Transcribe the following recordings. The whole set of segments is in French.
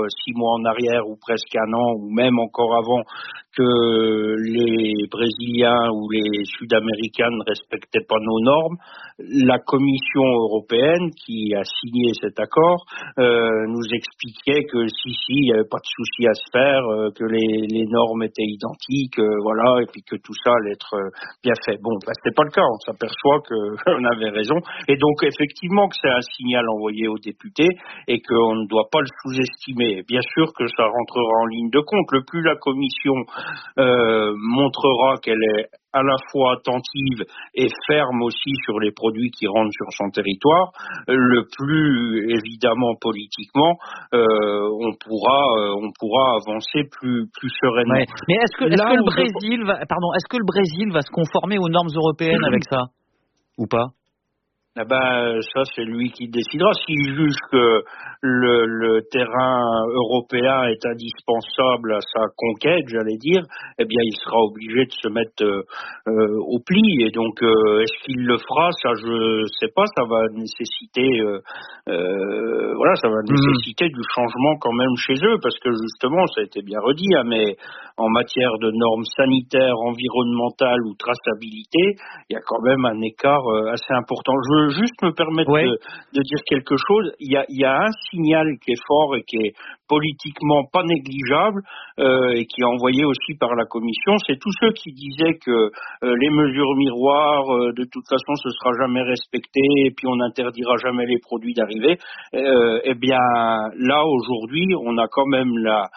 6 mois en arrière ou presque un an ou même encore avant que les Brésiliens ou les Sud-Américains ne respectaient pas nos normes. La Commission européenne qui a signé cet accord nous expliquait que si, il n'y avait pas de souci à se faire, que les normes étaient identiques, voilà, et puis que tout ça allait être bien fait. Bon, c'était pas le cas. On s'aperçoit qu'on avait raison. Et donc, effectivement, que c'est un signal envoyé aux députés et qu'on ne doit pas le sous-estimer. Bien sûr que ça rentrera en ligne de compte. Le plus la Commission montrera qu'elle est à la fois attentive et ferme aussi sur les produits qui rentrent sur son territoire, le plus évidemment politiquement on pourra avancer plus sereinement. Ouais. Mais est-ce que le Brésil va se conformer aux normes européennes avec ça ou pas? Eh ben, ça, c'est lui qui décidera. S'il juge que le terrain européen est indispensable à sa conquête, j'allais dire, eh bien, il sera obligé de se mettre au pli. Et donc, est-ce qu'il le fera? Ça, je sais pas. Ça va nécessiter, ça va nécessiter du changement quand même chez eux, parce que justement, ça a été bien redit, hein, mais en matière de normes sanitaires, environnementales ou traçabilité, il y a quand même un écart assez important. Je veux juste me permettre de dire quelque chose. Il y a un signal qui est fort et qui est politiquement pas négligeable et qui est envoyé aussi par la Commission. C'est tous ceux qui disaient que les mesures miroirs, de toute façon, ce sera jamais respecté et puis on n'interdira jamais les produits d'arrivée. Eh bien, là, aujourd'hui, on a quand même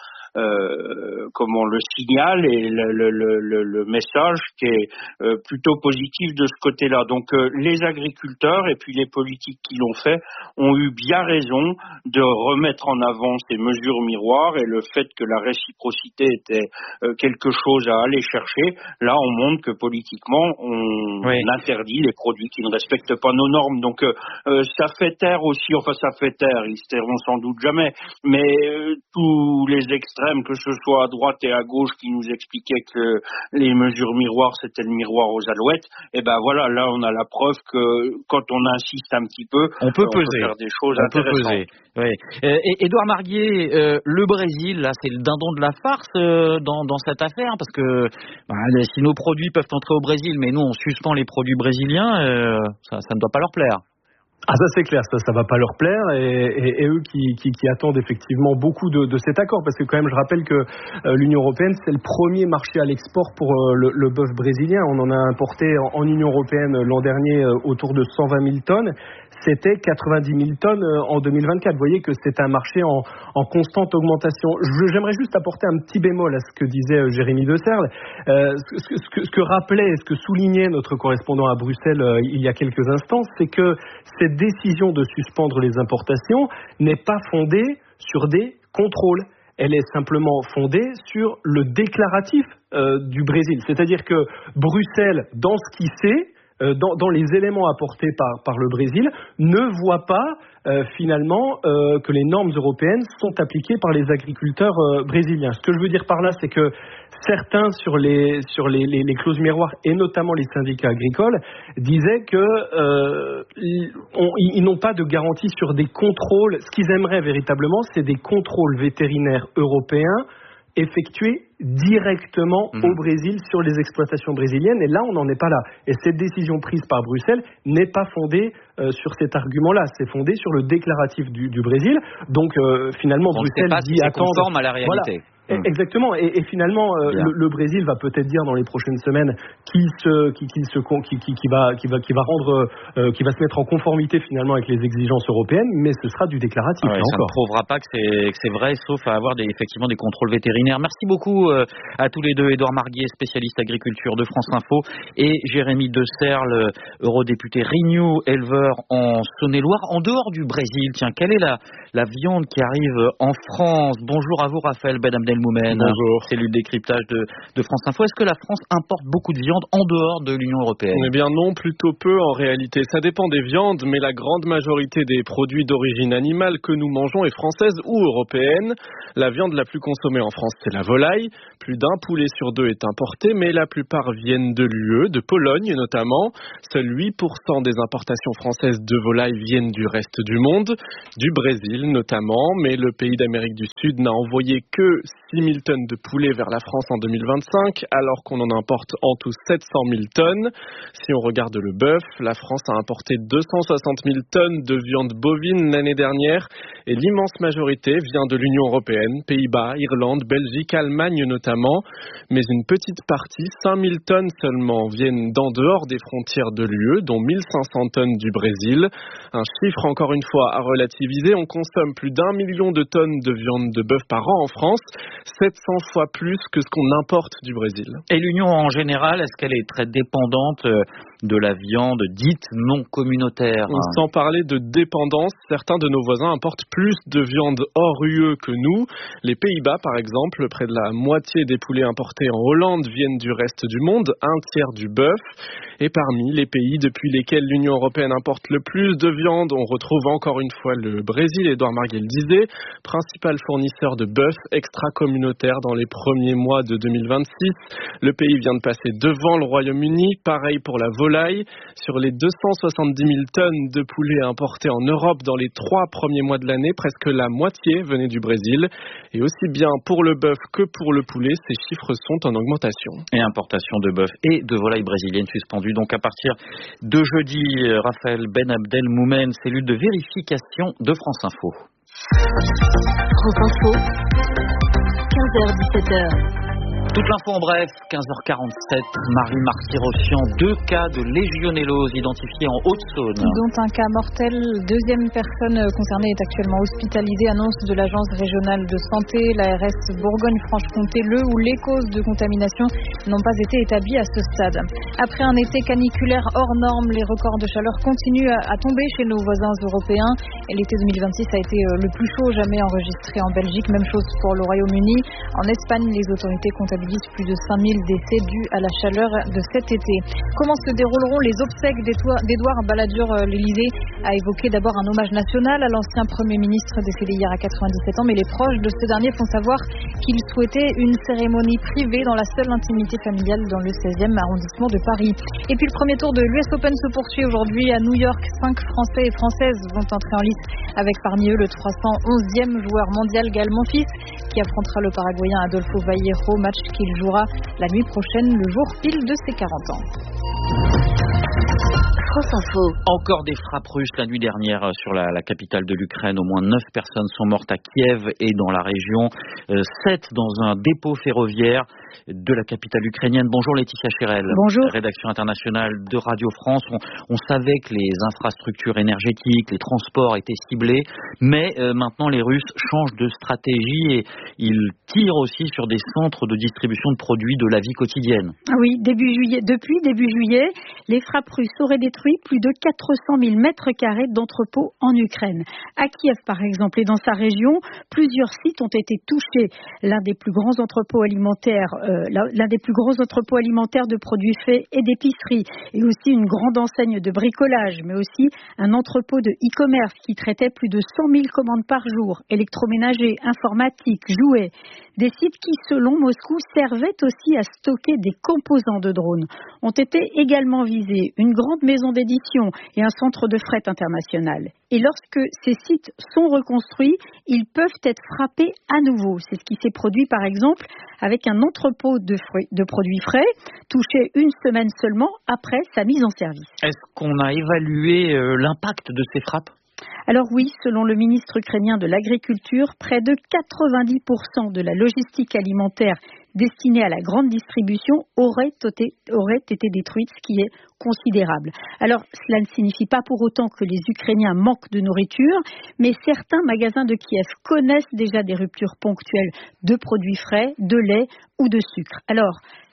le signal et le message qui est plutôt positif de ce côté-là. Donc les agriculteurs et puis les politiques qui l'ont fait ont eu bien raison de remettre en avant ces mesures miroirs et le fait que la réciprocité était quelque chose à aller chercher. Là, on montre que politiquement, on interdit les produits qui ne respectent pas nos normes. Donc ça fait taire aussi, ils se tairont sans doute jamais, mais tous les extrêmes, que ce soit à droite et à gauche, qui nous expliquaient que les mesures miroirs, c'était le miroir aux alouettes, et ben voilà, là on a la preuve que quand on insiste un petit peu, on peut faire des choses intéressantes. Et Édouard Marguier, le Brésil, là, c'est le dindon de la farce dans cette affaire, parce que si nos produits peuvent entrer au Brésil, mais nous on suspend les produits brésiliens, ça ne doit pas leur plaire. Ah, ça c'est clair, ça va pas leur plaire et eux qui attendent effectivement beaucoup de cet accord, parce que quand même je rappelle que l'Union européenne c'est le premier marché à l'export pour le bœuf brésilien. On en a importé en Union européenne l'an dernier autour de 120 000 tonnes. C'était 90 000 tonnes en 2024. Vous voyez que c'est un marché en constante augmentation. J'aimerais juste apporter un petit bémol à ce que disait Jérémy De Serle. Ce que rappelait, ce que soulignait notre correspondant à Bruxelles il y a quelques instants, c'est que cette décision de suspendre les importations n'est pas fondée sur des contrôles. Elle est simplement fondée sur le déclaratif du Brésil. C'est-à-dire que Bruxelles, dans ce qu'il sait, dans les éléments apportés par le Brésil, ne voit pas finalement que les normes européennes sont appliquées par les agriculteurs brésiliens. Ce que je veux dire par là, c'est que certains sur les clauses miroirs, et notamment les syndicats agricoles, disaient que ils n'ont pas de garantie sur des contrôles. Ce qu'ils aimeraient véritablement, c'est des contrôles vétérinaires européens effectués directement au Brésil sur les exploitations brésiliennes, et là on n'en est pas là. Et cette décision prise par Bruxelles n'est pas fondée sur cet argument-là, c'est fondé sur le déclaratif du Brésil. Donc finalement Bruxelles dit attendre. C'est conforme à la réalité. Voilà. Exactement, et finalement le Brésil va peut-être dire dans les prochaines semaines qui va se mettre en conformité finalement avec les exigences européennes, mais ce sera du déclaratif. Ça ne prouvera pas que c'est vrai, sauf à avoir effectivement des contrôles vétérinaires. Merci beaucoup à tous les deux, Édouard Marguier, spécialiste agriculture de France Info, et Jérémy De Serle, eurodéputé Renew, éleveur en Saône-et-Loire. En dehors du Brésil, tiens, quelle est la viande qui arrive en France? Bonjour à vous, Raphaël Benhamden. Abdelmoumen. Bonjour. Cellule décryptage de France Info. Est-ce que la France importe beaucoup de viande en dehors de l'Union européenne? Eh bien non, plutôt peu en réalité. Ça dépend des viandes, mais la grande majorité des produits d'origine animale que nous mangeons est française ou européenne. La viande la plus consommée en France, c'est la volaille. Plus d'un poulet sur deux est importé, mais la plupart viennent de l'UE, de Pologne notamment. Seuls 8% des importations françaises de volaille viennent du reste du monde, du Brésil notamment, mais le pays d'Amérique du Sud n'a envoyé que 6 000 tonnes de poulet vers la France en 2025, alors qu'on en importe en tout 700 000 tonnes. Si on regarde le bœuf, la France a importé 260 000 tonnes de viande bovine l'année dernière, et l'immense majorité vient de l'Union européenne, Pays-Bas, Irlande, Belgique, Allemagne notamment, mais une petite partie, 5 000 tonnes seulement, viennent d'en dehors des frontières de l'UE, dont 1 500 tonnes du Brésil. Un chiffre encore une fois à relativiser, on consomme plus d'1 million de tonnes de viande de bœuf par an en France, 700 fois plus que ce qu'on importe du Brésil. Et l'Union en général, est-ce qu'elle est très dépendante de la viande dite non communautaire? Sans parler de dépendance, certains de nos voisins importent plus de viande hors UE que nous. Les Pays-Bas, par exemple, près de la moitié des poulets importés en Hollande viennent du reste du monde, un tiers du bœuf. Et parmi les pays depuis lesquels l'Union européenne importe le plus de viande, on retrouve encore une fois le Brésil, Édouard Marguet le disait, principal fournisseur de bœuf extra-communautaire dans les premiers mois de 2026. Le pays vient de passer devant le Royaume-Uni, pareil pour la volaille. Sur les 270 000 tonnes de poulets importés en Europe dans les 3 premiers mois de l'année, presque la moitié venait du Brésil. Et aussi bien pour le bœuf que pour le poulet, ces chiffres sont en augmentation. Et importation de bœuf et de volaille brésilienne suspendue. Donc à partir de jeudi, Raphaël Ben Abdelmoumen, cellule de vérification de France Info. France Info, 15h-17h. Toute l'info en bref, 15h47, Marie Marty-Rossian, 2 cas de légionellose identifiés en Haute-Saône. Dont un cas mortel, deuxième personne concernée est actuellement hospitalisée, annonce de l'Agence régionale de santé, l'ARS Bourgogne-Franche-Comté, où les causes de contamination n'ont pas été établies à ce stade. Après un été caniculaire hors norme, les records de chaleur continuent à tomber chez nos voisins européens. Et l'été 2026 a été le plus chaud jamais enregistré en Belgique, même chose pour le Royaume-Uni. En Espagne, les autorités comptabilisent plus de 5000 décès dus à la chaleur de cet été. Comment se dérouleront les obsèques d'Édouard Balladur? L'Élysée a évoqué d'abord un hommage national à l'ancien Premier ministre décédé hier à 97 ans, mais les proches de ce dernier font savoir qu'ils souhaitaient une cérémonie privée dans la seule intimité familiale dans le 16e arrondissement de Paris. Et puis le premier tour de l'US Open se poursuit aujourd'hui à New York. 5 Français et Françaises vont entrer en lice avec parmi eux le 311e joueur mondial Gaël Monfils qui affrontera le Paraguayen Adolfo Vallejo, match qu'il jouera la nuit prochaine, le jour pile de ses 40 ans. France Info. Encore des frappes russes la nuit dernière sur la capitale de l'Ukraine. Au moins 9 personnes sont mortes à Kiev et dans la région. 7 dans un dépôt ferroviaire de la capitale ukrainienne. Bonjour Laetitia Chérel. Bonjour. Rédaction internationale de Radio France. On savait que les infrastructures énergétiques, les transports étaient ciblés, mais maintenant les Russes changent de stratégie et ils tirent aussi sur des centres de distribution de produits de la vie quotidienne. Oui, depuis début juillet, les frappes russes auraient détruit plus de 400 000 mètres carrés d'entrepôts en Ukraine. À Kiev, par exemple, et dans sa région, plusieurs sites ont été touchés. L'un des plus grands entrepôts alimentaires de produits faits et d'épicerie, et aussi une grande enseigne de bricolage, mais aussi un entrepôt de e-commerce qui traitait plus de 100 000 commandes par jour, électroménager, informatique, jouets. Des sites qui, selon Moscou, servaient aussi à stocker des composants de drones. Ont été également visés une grande maison d'édition et un centre de fret international. Et lorsque ces sites sont reconstruits, ils peuvent être frappés à nouveau. C'est ce qui s'est produit par exemple avec un entrepôt de produits frais, touché une semaine seulement après sa mise en service. Est-ce qu'on a évalué l'impact de ces frappes ? Alors oui, selon le ministre ukrainien de l'Agriculture, près de 90% de la logistique alimentaire destinée à la grande distribution aurait été détruite, ce qui est considérable. Alors, cela ne signifie pas pour autant que les Ukrainiens manquent de nourriture, mais certains magasins de Kiev connaissent déjà des ruptures ponctuelles de produits frais, de lait ou de sucre. Alors,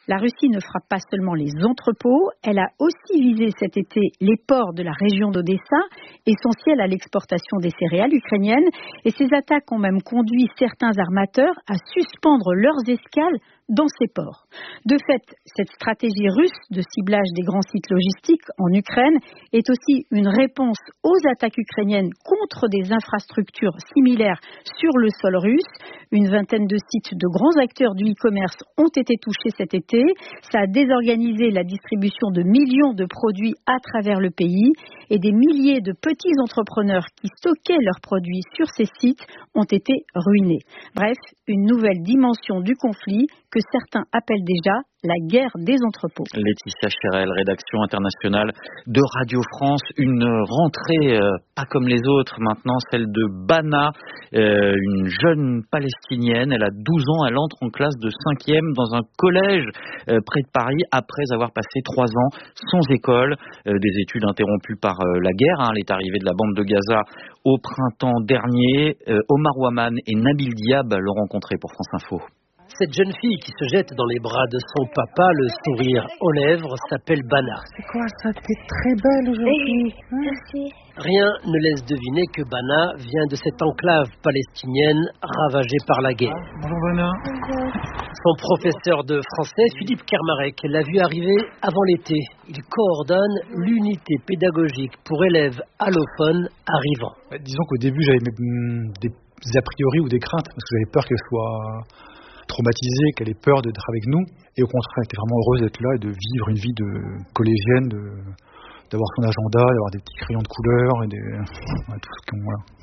La Russie ne frappe pas seulement les entrepôts, elle a aussi visé cet été les ports de la région d'Odessa, essentiels à l'exportation des céréales ukrainiennes, et ces attaques ont même conduit certains armateurs à suspendre leurs escales dans ces ports. De fait, cette stratégie russe de ciblage des grands sites logistiques en Ukraine est aussi une réponse aux attaques ukrainiennes contre des infrastructures similaires sur le sol russe. Une vingtaine de sites de grands acteurs du e-commerce ont été touchés cet été. Ça a désorganisé la distribution de millions de produits à travers le pays et des milliers de petits entrepreneurs qui stockaient leurs produits sur ces sites ont été ruinés. Bref, une nouvelle dimension du conflit que certains appellent déjà la guerre des entrepôts. Laetitia Chérel, rédaction internationale de Radio France. Une rentrée pas comme les autres maintenant, celle de Bana, une jeune palestinienne. Elle a 12 ans, elle entre en classe de 5e dans un collège près de Paris après avoir passé 3 ans sans école. Des études interrompues par la guerre. Elle est arrivée de la bande de Gaza au printemps dernier. Omar Ouaman et Nabil Diab l'ont rencontrée pour France Info. Cette jeune fille qui se jette dans les bras de son papa, le sourire aux lèvres, s'appelle Bana. C'est quoi ça? T'es très belle aujourd'hui. Merci. Rien ne laisse deviner que Bana vient de cette enclave palestinienne ravagée par la guerre. Bonjour Bana. Son professeur de français, Philippe Kermarek, l'a vu arriver avant l'été. Il coordonne l'unité pédagogique pour élèves allophones arrivants. Disons qu'au début, j'avais des a priori ou des craintes, parce que j'avais peur qu'elle soit traumatisée, qu'elle ait peur d'être avec nous. Et au contraire, elle était vraiment heureuse d'être là et de vivre une vie de collégienne, d'avoir son agenda, d'avoir des petits crayons de couleur et tout ce qu'on... Voilà.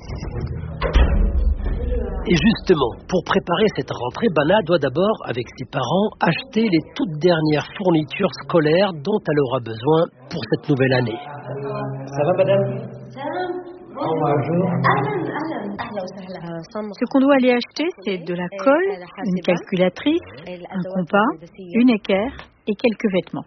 Et justement, pour préparer cette rentrée, Bana doit d'abord, avec ses parents, acheter les toutes dernières fournitures scolaires dont elle aura besoin pour cette nouvelle année. Ça va, madame? Ce qu'on doit aller acheter, c'est de la colle, une calculatrice, un compas, une équerre et quelques vêtements.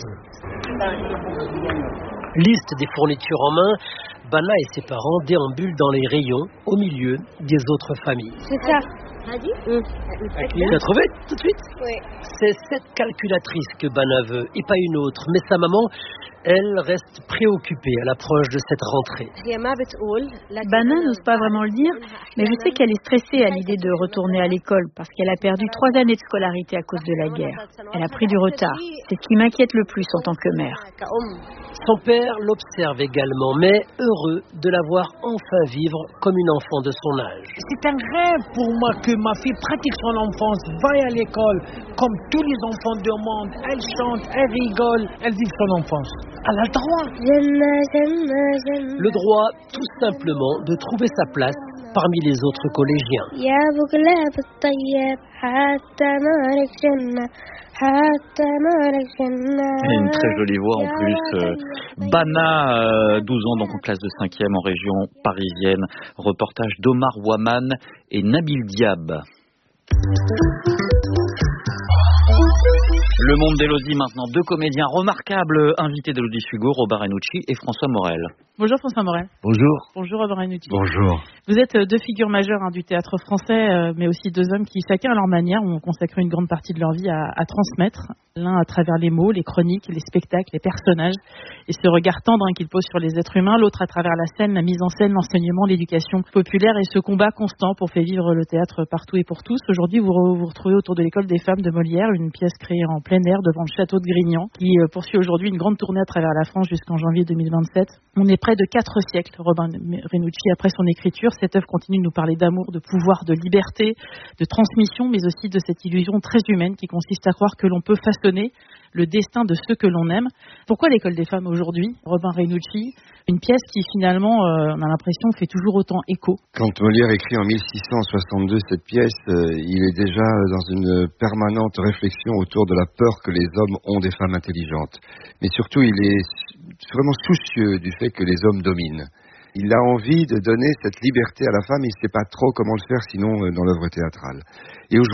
Liste des fournitures en main, Bana et ses parents déambulent dans les rayons au milieu des autres familles. C'est ça. Tu as trouvé tout de suite? Oui. C'est cette calculatrice que Bana veut et pas une autre. Mais sa maman, elle reste préoccupée à l'approche de cette rentrée. Bana n'ose pas vraiment le dire, mais je sais qu'elle est stressée à l'idée de retourner à l'école parce qu'elle a perdu 3 années de scolarité à cause de la guerre. Elle a pris du retard. C'est ce qui m'inquiète le plus en tant que mère. Son père l'observe également, mais heureux de la voir enfin vivre comme une enfant de son âge. C'est un rêve pour moi que ma fille pratique son enfance, vaille à l'école, comme tous les enfants du monde. Elle chante, elle rigole, elle vit son enfance. Elle a le droit. Le droit, tout simplement, de trouver sa place parmi les autres collégiens. Et une très jolie voix en plus. Bana, 12 ans, donc en classe de 5e en région parisienne. Reportage d'Omar Ouaman et Nabil Diab. Le monde d'Élodie maintenant, 2 comédiens remarquables invités d'Élodie Sugo, Robin Renucci et François Morel. Bonjour François Morel. Bonjour. Bonjour Robin Renucci. Bonjour. Vous êtes 2 figures majeures du théâtre français, mais aussi 2 hommes qui, chacun à leur manière, ont consacré une grande partie de leur vie à transmettre. L'un à travers les mots, les chroniques, les spectacles, les personnages, et ce regard tendre qu'ils posent sur les êtres humains. L'autre à travers la scène, la mise en scène, l'enseignement, l'éducation populaire et ce combat constant pour faire vivre le théâtre partout et pour tous. Aujourd'hui, vous vous retrouvez autour de l'École des femmes de Molière, une pièce créée en plein air devant le château de Grignan, qui poursuit aujourd'hui une grande tournée à travers la France jusqu'en janvier 2027. On est près de 4 siècles, Robin Renucci, après son écriture. Cette œuvre continue de nous parler d'amour, de pouvoir, de liberté, de transmission, mais aussi de cette illusion très humaine qui consiste à croire que l'on peut façonner le destin de ceux que l'on aime. Pourquoi l'École des femmes aujourd'hui, Robin Renucci? Une pièce qui finalement, on a l'impression, fait toujours autant écho. Quand Molière écrit en 1662 cette pièce, il est déjà dans une permanente réflexion autour de la peur que les hommes ont des femmes intelligentes. Mais surtout, il est vraiment soucieux du fait que les hommes dominent. Il a envie de donner cette liberté à la femme, il ne sait pas trop comment le faire sinon dans l'œuvre théâtrale. Et aujourd'hui,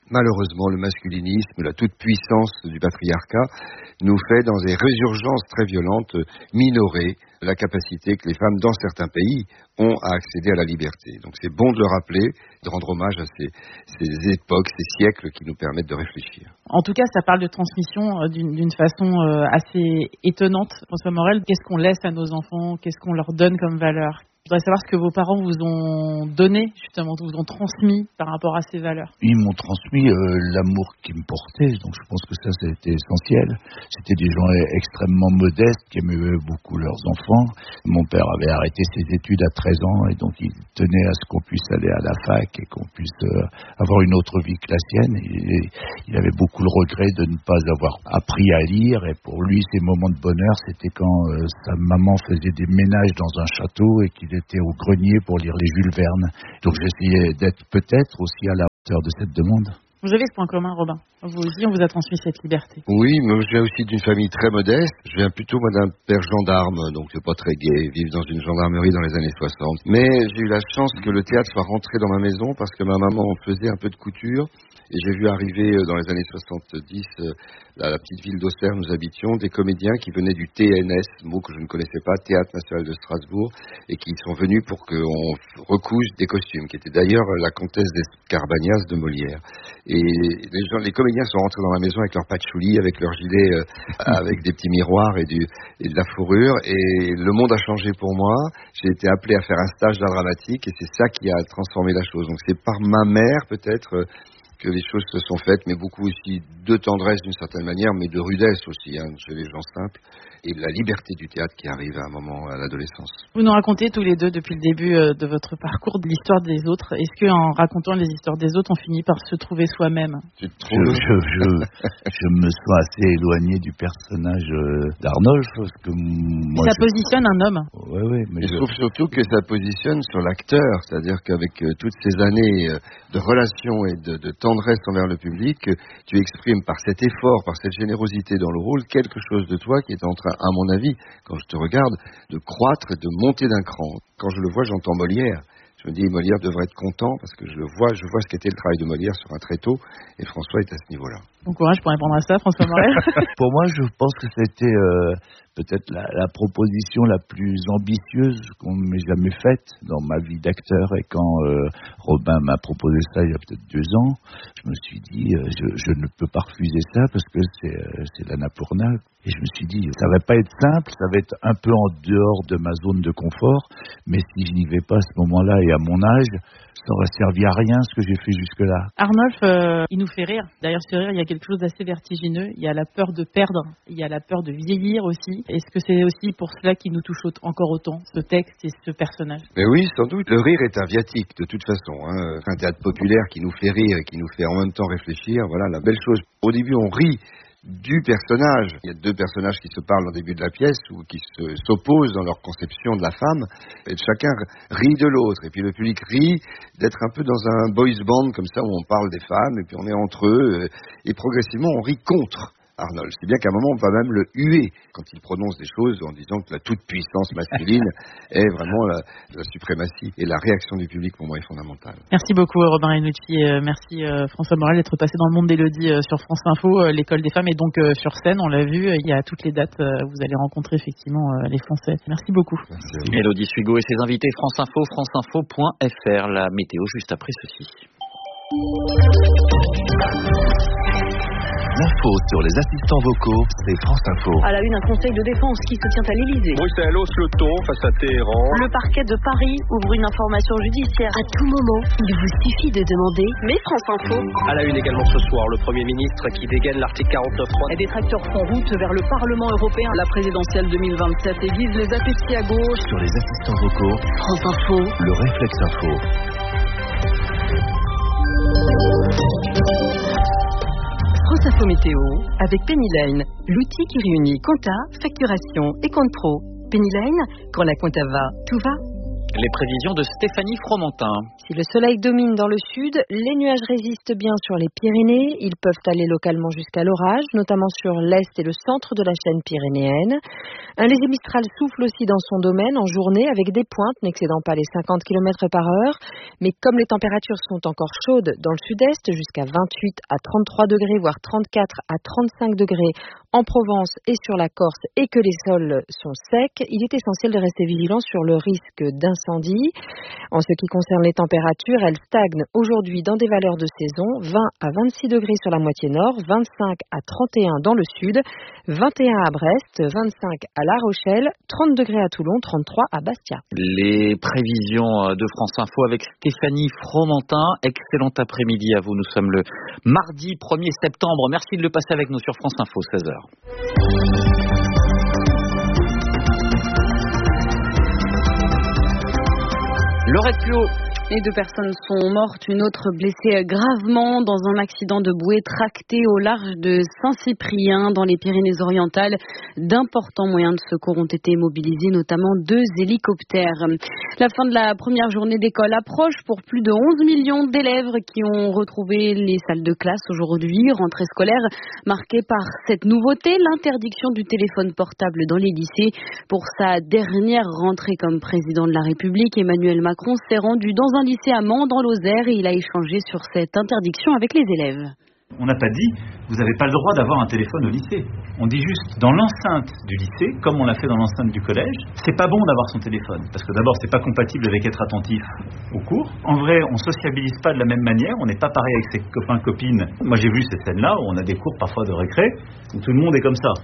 Malheureusement, le masculinisme, la toute-puissance du patriarcat nous fait, dans des résurgences très violentes, minorer la capacité que les femmes, dans certains pays, ont à accéder à la liberté. Donc c'est bon de le rappeler, de rendre hommage à ces époques, ces siècles qui nous permettent de réfléchir. En tout cas, ça parle de transmission d'une façon assez étonnante. François Morel, qu'est-ce qu'on laisse à nos enfants? Qu'est-ce qu'on leur donne comme valeur? Je voudrais savoir ce que vos parents vous ont donné, justement, vous ont transmis par rapport à ces valeurs. Ils m'ont transmis l'amour qu'ils me portaient, donc je pense que ça a été essentiel. C'était des gens extrêmement modestes qui aimaient beaucoup leurs enfants. Mon père avait arrêté ses études à 13 ans et donc il tenait à ce qu'on puisse aller à la fac et qu'on puisse avoir une autre vie que la sienne. Il avait beaucoup le regret de ne pas avoir appris à lire et pour lui, ses moments de bonheur, c'était quand sa maman faisait des ménages dans un château et qu'il était au grenier pour lire les Jules Verne. Donc j'essayais d'être peut-être aussi à la hauteur de cette demande. Vous avez ce point commun, Robin. Vous aussi, on vous a transmis cette liberté. Oui, mais je viens aussi d'une famille très modeste. Je viens plutôt, moi, d'un père gendarme, donc c'est pas très gai, vivre dans une gendarmerie dans les années 60. Mais j'ai eu la chance que le théâtre soit rentré dans ma maison parce que ma maman faisait un peu de couture. Et j'ai vu arriver dans les années 70, à la petite ville d'Auxerre, nous habitions, des comédiens qui venaient du TNS, mot que je ne connaissais pas, Théâtre National de Strasbourg, et qui sont venus pour qu'on recouse des costumes, qui était d'ailleurs la comtesse d'Escarbagnas de Molière. Et les comédiens sont rentrés dans la maison avec leur patchouli, avec leur gilet, avec des petits miroirs et de la fourrure. Et le monde a changé pour moi. J'ai été appelé à faire un stage d'art dramatique et c'est ça qui a transformé la chose. Donc c'est par ma mère peut-être que les choses se sont faites, mais beaucoup aussi de tendresse d'une certaine manière, mais de rudesse aussi, chez les gens simples, et de la liberté du théâtre qui arrive à un moment à l'adolescence. Vous nous racontez tous les deux depuis le début de votre parcours de l'histoire des autres. Est-ce qu'en racontant les histoires des autres, on finit par se trouver soi-même? Je me sens assez éloigné du personnage d'Arnolphe, parce que moi, ça positionne un homme. Oui, mais je trouve surtout que ça positionne sur l'acteur, c'est-à-dire qu'avec toutes ces années de relations et de tendresse envers le public, tu exprimes par cet effort, par cette générosité dans le rôle, quelque chose de toi qui est en train, à mon avis, quand je te regarde, de croître et de monter d'un cran. Quand je le vois, j'entends Molière. Je me dis, Molière devrait être content parce que je vois ce qu'était le travail de Molière sur un tréteau et François est à ce niveau-là. Bon courage pour répondre à ça, François Morel. Pour moi, je pense que c'était peut-être la proposition la plus ambitieuse qu'on m'ait jamais faite dans ma vie d'acteur. Et quand Robin m'a proposé ça il y a peut-être 2 ans, je me suis dit, je ne peux pas refuser ça parce que c'est l'Annapurna. Et je me suis dit, ça va pas être simple, ça va être un peu en dehors de ma zone de confort, mais si je n'y vais pas à ce moment-là et à mon âge, ça n'aurait servi à rien ce que j'ai fait jusque-là. Arnolphe, il nous fait rire. Derrière ce rire, il y a quelque chose d'assez vertigineux. Il y a la peur de perdre, il y a la peur de vieillir aussi. Est-ce que c'est aussi pour cela qui nous touche encore autant, ce texte et ce personnage? Mais oui, sans doute. Le rire est un viatique, de toute façon. Un théâtre populaire qui nous fait rire et qui nous fait en même temps réfléchir, voilà la belle chose. Au début, on rit du personnage. Il y a 2 personnages qui se parlent au début de la pièce ou qui s'opposent dans leur conception de la femme et chacun rit de l'autre et puis le public rit d'être un peu dans un boys band comme ça où on parle des femmes et puis on est entre eux et progressivement on rit contre Arnolphe. C'est bien qu'à un moment, on va même le huer quand il prononce des choses en disant que la toute-puissance masculine est vraiment la suprématie. Et la réaction du public, pour moi, est fondamentale. Merci beaucoup, Robin Renucci. Merci, François Morel, d'être passé dans le monde d'Élodie sur France Info. L'école des femmes est donc sur scène, on l'a vu. Il y a toutes les dates. Vous allez rencontrer effectivement les Français. Merci beaucoup. Merci. Élodie Sugo et ses invités France Info, franceinfo.fr. La météo juste après ceci. L'info sur les assistants vocaux, c'est France Info. À la une, un conseil de défense qui se tient à l'Élysée. Bruxelles hausse le ton face à Téhéran. Le parquet de Paris ouvre une information judiciaire. À tout moment, il vous suffit de demander. Mais France Info. À la une également ce soir, le Premier ministre qui dégaine l'article 49.3. Et des tracteurs font route vers le Parlement européen. La présidentielle 2027 aiguise les appétits à gauche. Sur les assistants vocaux, France Info. Le réflexe info. France Info Météo avec Penny Lane, l'outil qui réunit compta, facturation et compte pro. Penny Lane, quand la compta va, tout va. Les prévisions de Stéphanie Fromentin. Si le soleil domine dans le sud, les nuages résistent bien sur les Pyrénées. Ils peuvent aller localement jusqu'à l'orage, notamment sur l'est et le centre de la chaîne pyrénéenne. Un léger mistral souffle aussi dans son domaine en journée avec des pointes n'excédant pas les 50 km par heure. Mais comme les températures sont encore chaudes dans le sud-est, jusqu'à 28 à 33 degrés, voire 34 à 35 degrés en Provence et sur la Corse, et que les sols sont secs, il est essentiel de rester vigilant sur le risque d'incendie. En ce qui concerne les températures, elles stagnent aujourd'hui dans des valeurs de saison, 20 à 26 degrés sur la moitié nord, 25 à 31 dans le sud, 21 à Brest, 25 à La Rochelle, 30 degrés à Toulon, 33 à Bastia. Les prévisions de France Info avec Stéphanie Fromentin. Excellent après-midi à vous. Nous sommes le mardi 1er septembre. Merci de le passer avec nous sur France Info, 16h. Laurette Puot. Et 2 personnes sont mortes, une autre blessée gravement dans un accident de bouée tracté au large de Saint-Cyprien dans les Pyrénées-Orientales. D'importants moyens de secours ont été mobilisés, notamment 2 hélicoptères. La fin de la première journée d'école approche pour plus de 11 millions d'élèves qui ont retrouvé les salles de classe aujourd'hui. Rentrée scolaire marquée par cette nouveauté, l'interdiction du téléphone portable dans les lycées. Pour sa dernière rentrée comme président de la République, Emmanuel Macron s'est rendu dans un lycée à Mans dans l'Osère et il a échangé sur cette interdiction avec les élèves. On n'a pas dit vous n'avez pas le droit d'avoir un téléphone au lycée. On dit juste dans l'enceinte du lycée, comme on l'a fait dans l'enceinte du collège, c'est pas bon d'avoir son téléphone parce que d'abord c'est pas compatible avec être attentif au cours. En vrai, on sociabilise pas de la même manière, on n'est pas pareil avec ses copains copines. Moi j'ai vu ces scènes-là où on a des cours parfois de récré où tout le monde est comme ça.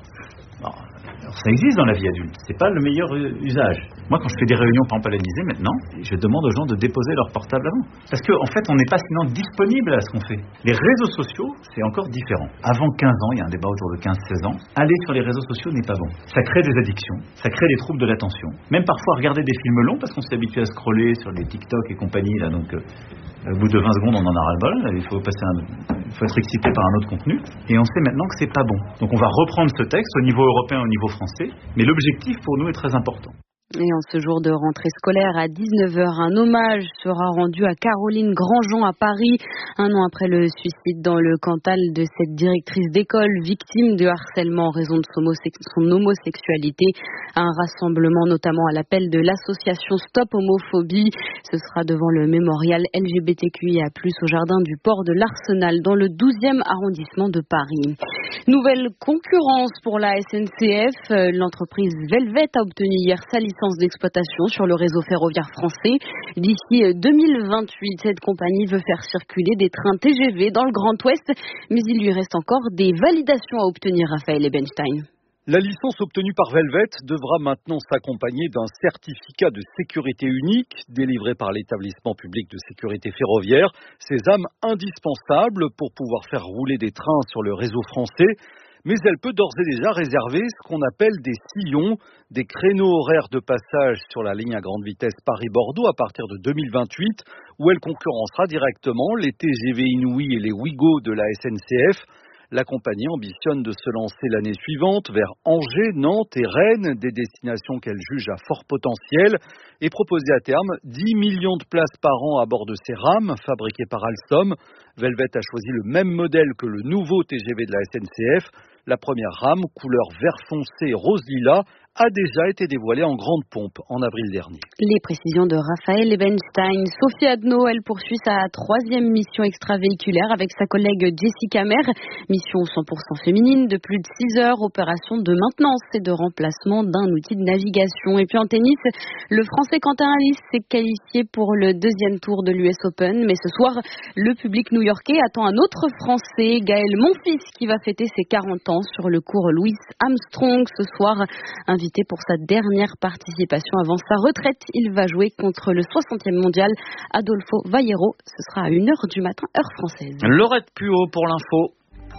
Alors, ça existe dans la vie adulte, c'est pas le meilleur usage. Moi, quand je fais des réunions par exemple à l'Élysée maintenant, je demande aux gens de déposer leur portable avant. Parce qu'en fait, on n'est pas sinon disponible à ce qu'on fait. Les réseaux sociaux, c'est encore différent. Avant 15 ans, il y a un débat autour de 15-16 ans, aller sur les réseaux sociaux n'est pas bon. Ça crée des addictions, ça crée des troubles de l'attention. Même parfois regarder des films longs, parce qu'on s'est habitué à scroller sur les TikTok et compagnie, là, donc au bout de 20 secondes, on en a ras-le-bol. Il faut être excité par un autre contenu. Et on sait maintenant que c'est pas bon. Donc on va reprendre ce texte au niveau européen, au niveau français. Mais l'objectif pour nous est très important. Et en ce jour de rentrée scolaire à 19h, un hommage sera rendu à Caroline Grandjean à Paris, un an après le suicide dans le Cantal de cette directrice d'école victime de harcèlement en raison de son homosexualité. Un rassemblement notamment à l'appel de l'association Stop Homophobie. Ce sera devant le mémorial LGBTQIA+, au jardin du port de l'Arsenal dans le 12e arrondissement de Paris. Nouvelle concurrence pour la SNCF. L'entreprise Velvet a obtenu hier sa licence d'exploitation sur le réseau ferroviaire français. D'ici 2028, cette compagnie veut faire circuler des trains TGV dans le Grand Ouest, mais il lui reste encore des validations à obtenir, Raphaël Ebenstein. La licence obtenue par Velvet devra maintenant s'accompagner d'un certificat de sécurité unique délivré par l'établissement public de sécurité ferroviaire. Sésame indispensable pour pouvoir faire rouler des trains sur le réseau français. Mais elle peut d'ores et déjà réserver ce qu'on appelle des sillons, des créneaux horaires de passage sur la ligne à grande vitesse Paris-Bordeaux à partir de 2028, où elle concurrencera directement les TGV Inouï et les Ouigo de la SNCF. La compagnie ambitionne de se lancer l'année suivante vers Angers, Nantes et Rennes, des destinations qu'elle juge à fort potentiel, et proposer à terme 10 millions de places par an à bord de ces rames fabriquées par Alstom. Velvet a choisi le même modèle que le nouveau TGV de la SNCF. La première rame, couleur vert foncé rose lilas, a déjà été dévoilée en grande pompe en avril dernier. Les précisions de Raphaël Ebenstein. Sophie Adno, elle poursuit sa 3e mission extravéhiculaire avec sa collègue Jessica Mer. Mission 100% féminine de plus de 6 heures, opération de maintenance et de remplacement d'un outil de navigation. Et puis en tennis, le Français Quentin Halys s'est qualifié pour le 2e tour de l'US Open. Mais ce soir, le public new-yorkais attend un autre Français, Gaël Monfils, qui va fêter ses 40 ans sur le cours Louis Armstrong ce soir. Invité pour sa dernière participation avant sa retraite, il va jouer contre le 60e mondial Adolfo Vallero. Ce sera à 1h du matin, heure française. Laurette Puot pour l'info.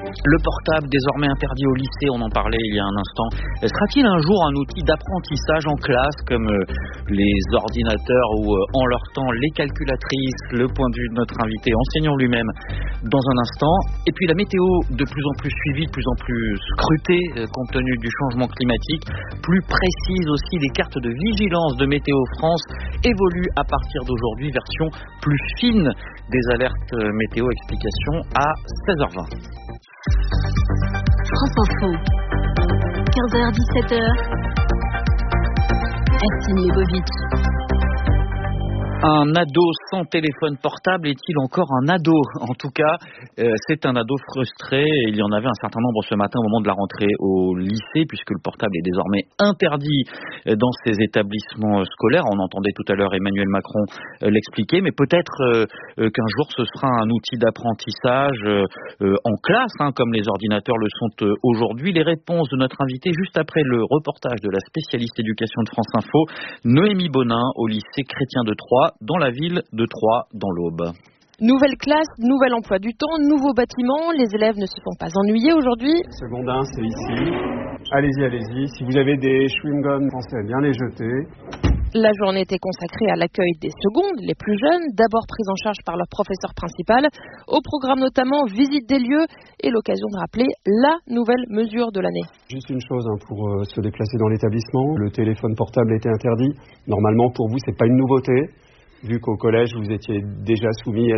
Le portable, désormais interdit au lycée, on en parlait il y a un instant. Sera-t-il un jour un outil d'apprentissage en classe comme les ordinateurs ou en leur temps les calculatrices? Le point de vue de notre invité, enseignant lui-même, dans un instant. Et puis la météo, de plus en plus suivie, de plus en plus scrutée compte tenu du changement climatique. Plus précise aussi, les cartes de vigilance de Météo France évoluent à partir d'aujourd'hui, version plus fine des alertes météo. Explication à 16h20. France Info, 15h-17h, Astine Leibovitch. Un ado sans téléphone portable est-il encore un ado? En tout cas, c'est un ado frustré. Il y en avait un certain nombre ce matin au moment de la rentrée au lycée, puisque le portable est désormais interdit dans ces établissements scolaires. On entendait tout à l'heure Emmanuel Macron l'expliquer, mais peut-être qu'un jour ce sera un outil d'apprentissage en classe, comme les ordinateurs le sont aujourd'hui. Les réponses de notre invité juste après le reportage de la spécialiste éducation de France Info, Noémie Bonin, au lycée Chrétien de Troyes, dans la ville de Troyes, dans l'Aube. Nouvelle classe, nouvel emploi du temps, nouveau bâtiment. Les élèves ne se sont pas ennuyés aujourd'hui. Seconde 1, c'est ici. Allez-y. Si vous avez des chewing-gums, pensez à bien les jeter. La journée était consacrée à l'accueil des secondes, les plus jeunes, d'abord pris en charge par leur professeur principal. Au programme notamment visite des lieux et l'occasion de rappeler la nouvelle mesure de l'année. Juste une chose pour se déplacer dans l'établissement, le téléphone portable était interdit. Normalement pour vous c'est pas une nouveauté. Vu qu'au collège, vous étiez déjà soumis à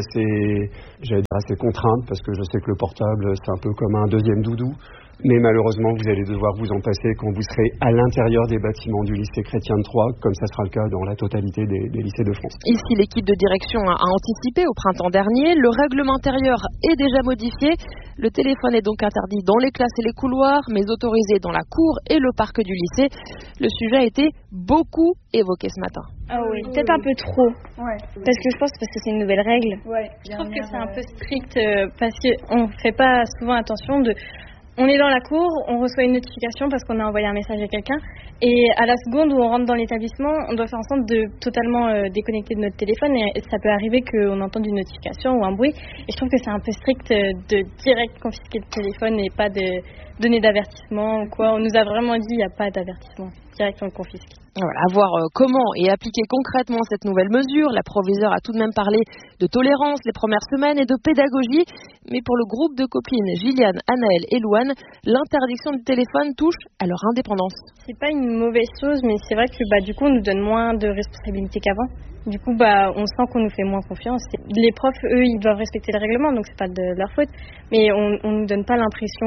ces contraintes, parce que je sais que le portable, c'est un peu comme un deuxième doudou. Mais malheureusement, vous allez devoir vous en passer quand vous serez à l'intérieur des bâtiments du lycée Chrétien de Troyes, comme ça sera le cas dans la totalité des lycées de France. Ici, l'équipe de direction a anticipé au printemps dernier. Le règlement intérieur est déjà modifié. Le téléphone est donc interdit dans les classes et les couloirs, mais autorisé dans la cour et le parc du lycée. Le sujet a été beaucoup évoqué ce matin. Ah oui, peut-être un peu trop. Ouais. Parce que je pense que c'est une nouvelle règle. Ouais. Je trouve que c'est un peu strict parce qu'on ne fait pas souvent attention de... On est dans la cour, on reçoit une notification parce qu'on a envoyé un message à quelqu'un et à la seconde où on rentre dans l'établissement, on doit faire en sorte de totalement déconnecter de notre téléphone et ça peut arriver qu'on entende une notification ou un bruit et je trouve que c'est un peu strict de direct confisquer le téléphone et pas de donner d'avertissement ou quoi. On nous a vraiment dit il n'y a pas d'avertissement, direct on le confisque. Voilà, à voir comment et appliquer concrètement cette nouvelle mesure. La proviseure a tout de même parlé de tolérance les premières semaines et de pédagogie. Mais pour le groupe de copines Gilliane, Anaëlle et Louane, l'interdiction du téléphone touche à leur indépendance. C'est pas une mauvaise chose, mais c'est vrai que du coup on nous donne moins de responsabilités qu'avant. Du coup, on sent qu'on nous fait moins confiance. Les profs, eux, ils doivent respecter le règlement, donc c'est pas de leur faute. Mais on nous donne pas l'impression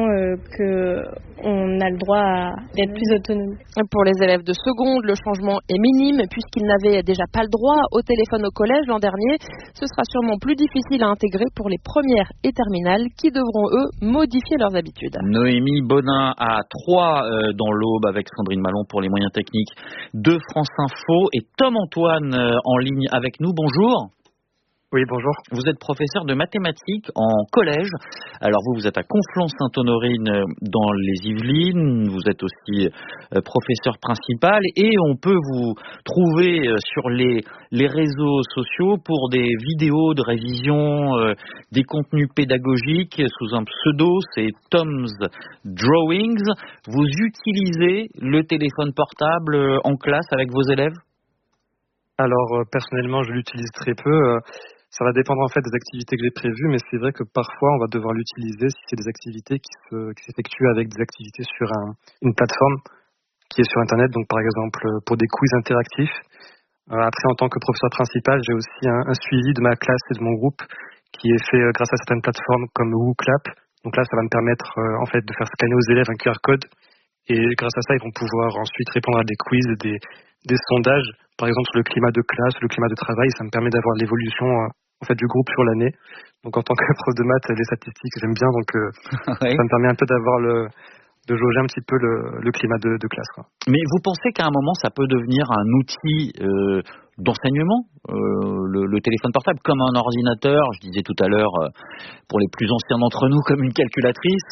qu'on a le droit d'être plus autonome. Pour les élèves de seconde, le changement est minime, puisqu'ils n'avaient déjà pas le droit au téléphone au collège l'an dernier. Ce sera sûrement plus difficile à intégrer pour les premières et terminales, qui devront, eux, modifier leurs habitudes. Noémie Bonin à Troyes, dans l'Aube, avec Sandrine Malon pour les moyens techniques de France Info, et Tom Antoine en ligne avec nous. Bonjour. Oui, bonjour. Vous êtes professeur de mathématiques en collège. Alors vous êtes à Conflans-Sainte-Honorine dans les Yvelines. Vous êtes aussi professeur principal et on peut vous trouver sur les réseaux sociaux pour des vidéos de révision des contenus pédagogiques sous un pseudo, c'est Tom's Drawings. Vous utilisez le téléphone portable en classe avec vos élèves ? Alors personnellement, je l'utilise très peu. Ça va dépendre en fait des activités que j'ai prévues, mais c'est vrai que parfois on va devoir l'utiliser si c'est des activités qui s'effectuent avec des activités sur une plateforme qui est sur Internet, donc par exemple pour des quiz interactifs. Après, en tant que professeur principal, j'ai aussi un suivi de ma classe et de mon groupe qui est fait grâce à certaines plateformes comme WooClap. Donc là, ça va me permettre en fait de faire scanner aux élèves un QR code et grâce à ça, ils vont pouvoir ensuite répondre à des quiz et des sondages, par exemple sur le climat de classe, le climat de travail. Ça me permet d'avoir l'évolution en fait du groupe sur l'année. Donc en tant que prof de maths, les statistiques j'aime bien, donc oui. Ça me permet un peu de jauger un petit peu le climat de classe, quoi. Mais vous pensez qu'à un moment ça peut devenir un outil d'enseignement, le téléphone portable, comme un ordinateur, je disais tout à l'heure pour les plus anciens d'entre nous, comme une calculatrice?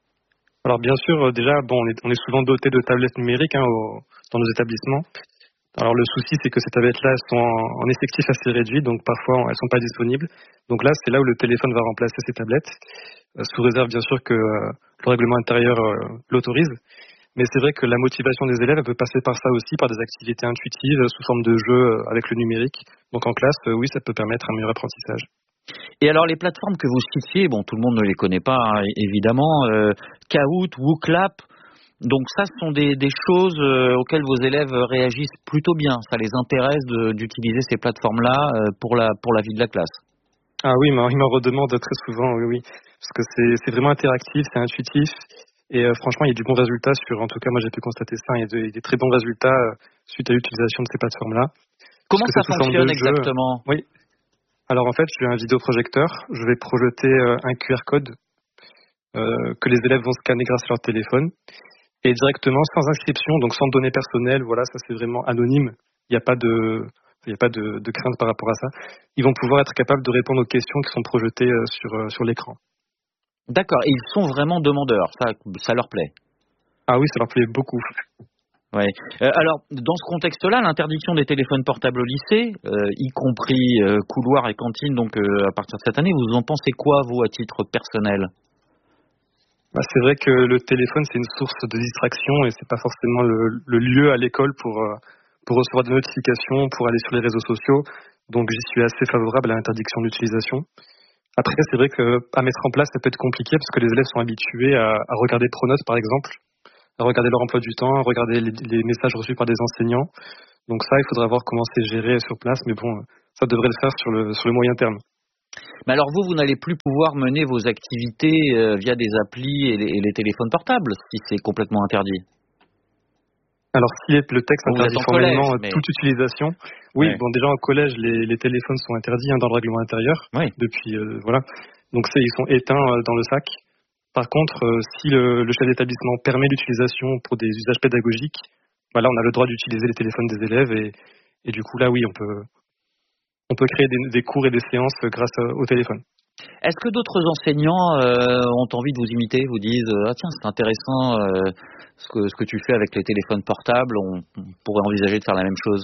Alors bien sûr, déjà on est souvent doté de tablettes numériques dans nos établissements. Alors le souci, c'est que ces tablettes-là, elles sont en effectif assez réduit, donc parfois elles sont pas disponibles. Donc là, c'est là où le téléphone va remplacer ces tablettes, sous réserve bien sûr que le règlement intérieur l'autorise. Mais c'est vrai que la motivation des élèves, elle peut passer par ça aussi, par des activités intuitives sous forme de jeu avec le numérique. Donc en classe, oui, ça peut permettre un meilleur apprentissage. Et alors les plateformes que vous citiez, bon, tout le monde ne les connaît pas, hein, évidemment, Kahoot, WooClap. Donc ça, ce sont des choses auxquelles vos élèves réagissent plutôt bien. Ça les intéresse d'utiliser ces plateformes-là pour la vie de la classe. Ah oui, ils m'en redemandent très souvent, oui. Parce que c'est vraiment interactif, c'est intuitif. Et franchement, il y a du bon résultat en tout cas, moi j'ai pu constater ça, il y a des très bons résultats suite à l'utilisation de ces plateformes-là. Comment ça fonctionne exactement ? Oui. Alors en fait, j'ai un vidéoprojecteur, je vais projeter un QR code que les élèves vont scanner grâce à leur téléphone. Et directement, sans inscription, donc sans données personnelles, voilà, ça c'est vraiment anonyme. Il n'y a pas de crainte par rapport à ça. Ils vont pouvoir être capables de répondre aux questions qui sont projetées sur l'écran. D'accord, et ils sont vraiment demandeurs, ça leur plaît? Ah oui, ça leur plaît beaucoup. Ouais. Alors, dans ce contexte-là, l'interdiction des téléphones portables au lycée, y compris couloir et cantine, donc à partir de cette année, vous en pensez quoi, vous, à titre personnel? C'est vrai que le téléphone, c'est une source de distraction et c'est pas forcément le lieu à l'école pour recevoir des notifications, pour aller sur les réseaux sociaux. Donc j'y suis assez favorable à l'interdiction d'utilisation. Après, c'est vrai qu'à mettre en place, ça peut être compliqué parce que les élèves sont habitués à regarder Pronote, par exemple, à regarder leur emploi du temps, à regarder les messages reçus par des enseignants. Donc ça, il faudra voir comment c'est géré sur place, mais bon, ça devrait le faire sur le moyen terme. Mais alors vous n'allez plus pouvoir mener vos activités via des applis et les téléphones portables, si c'est complètement interdit. Alors si le texte interdit formellement toute utilisation, oui, ouais. Bon déjà en collège les téléphones sont interdits dans le règlement intérieur, oui. Depuis voilà, donc ils sont éteints dans le sac. Par contre, si le chef d'établissement permet l'utilisation pour des usages pédagogiques, voilà, on a le droit d'utiliser les téléphones des élèves et du coup là oui, on peut créer des cours et des séances grâce au téléphone. Est-ce que d'autres enseignants ont envie de vous imiter, vous disent « Ah tiens, c'est intéressant ce que tu fais avec les téléphones portables, on pourrait envisager de faire la même chose ».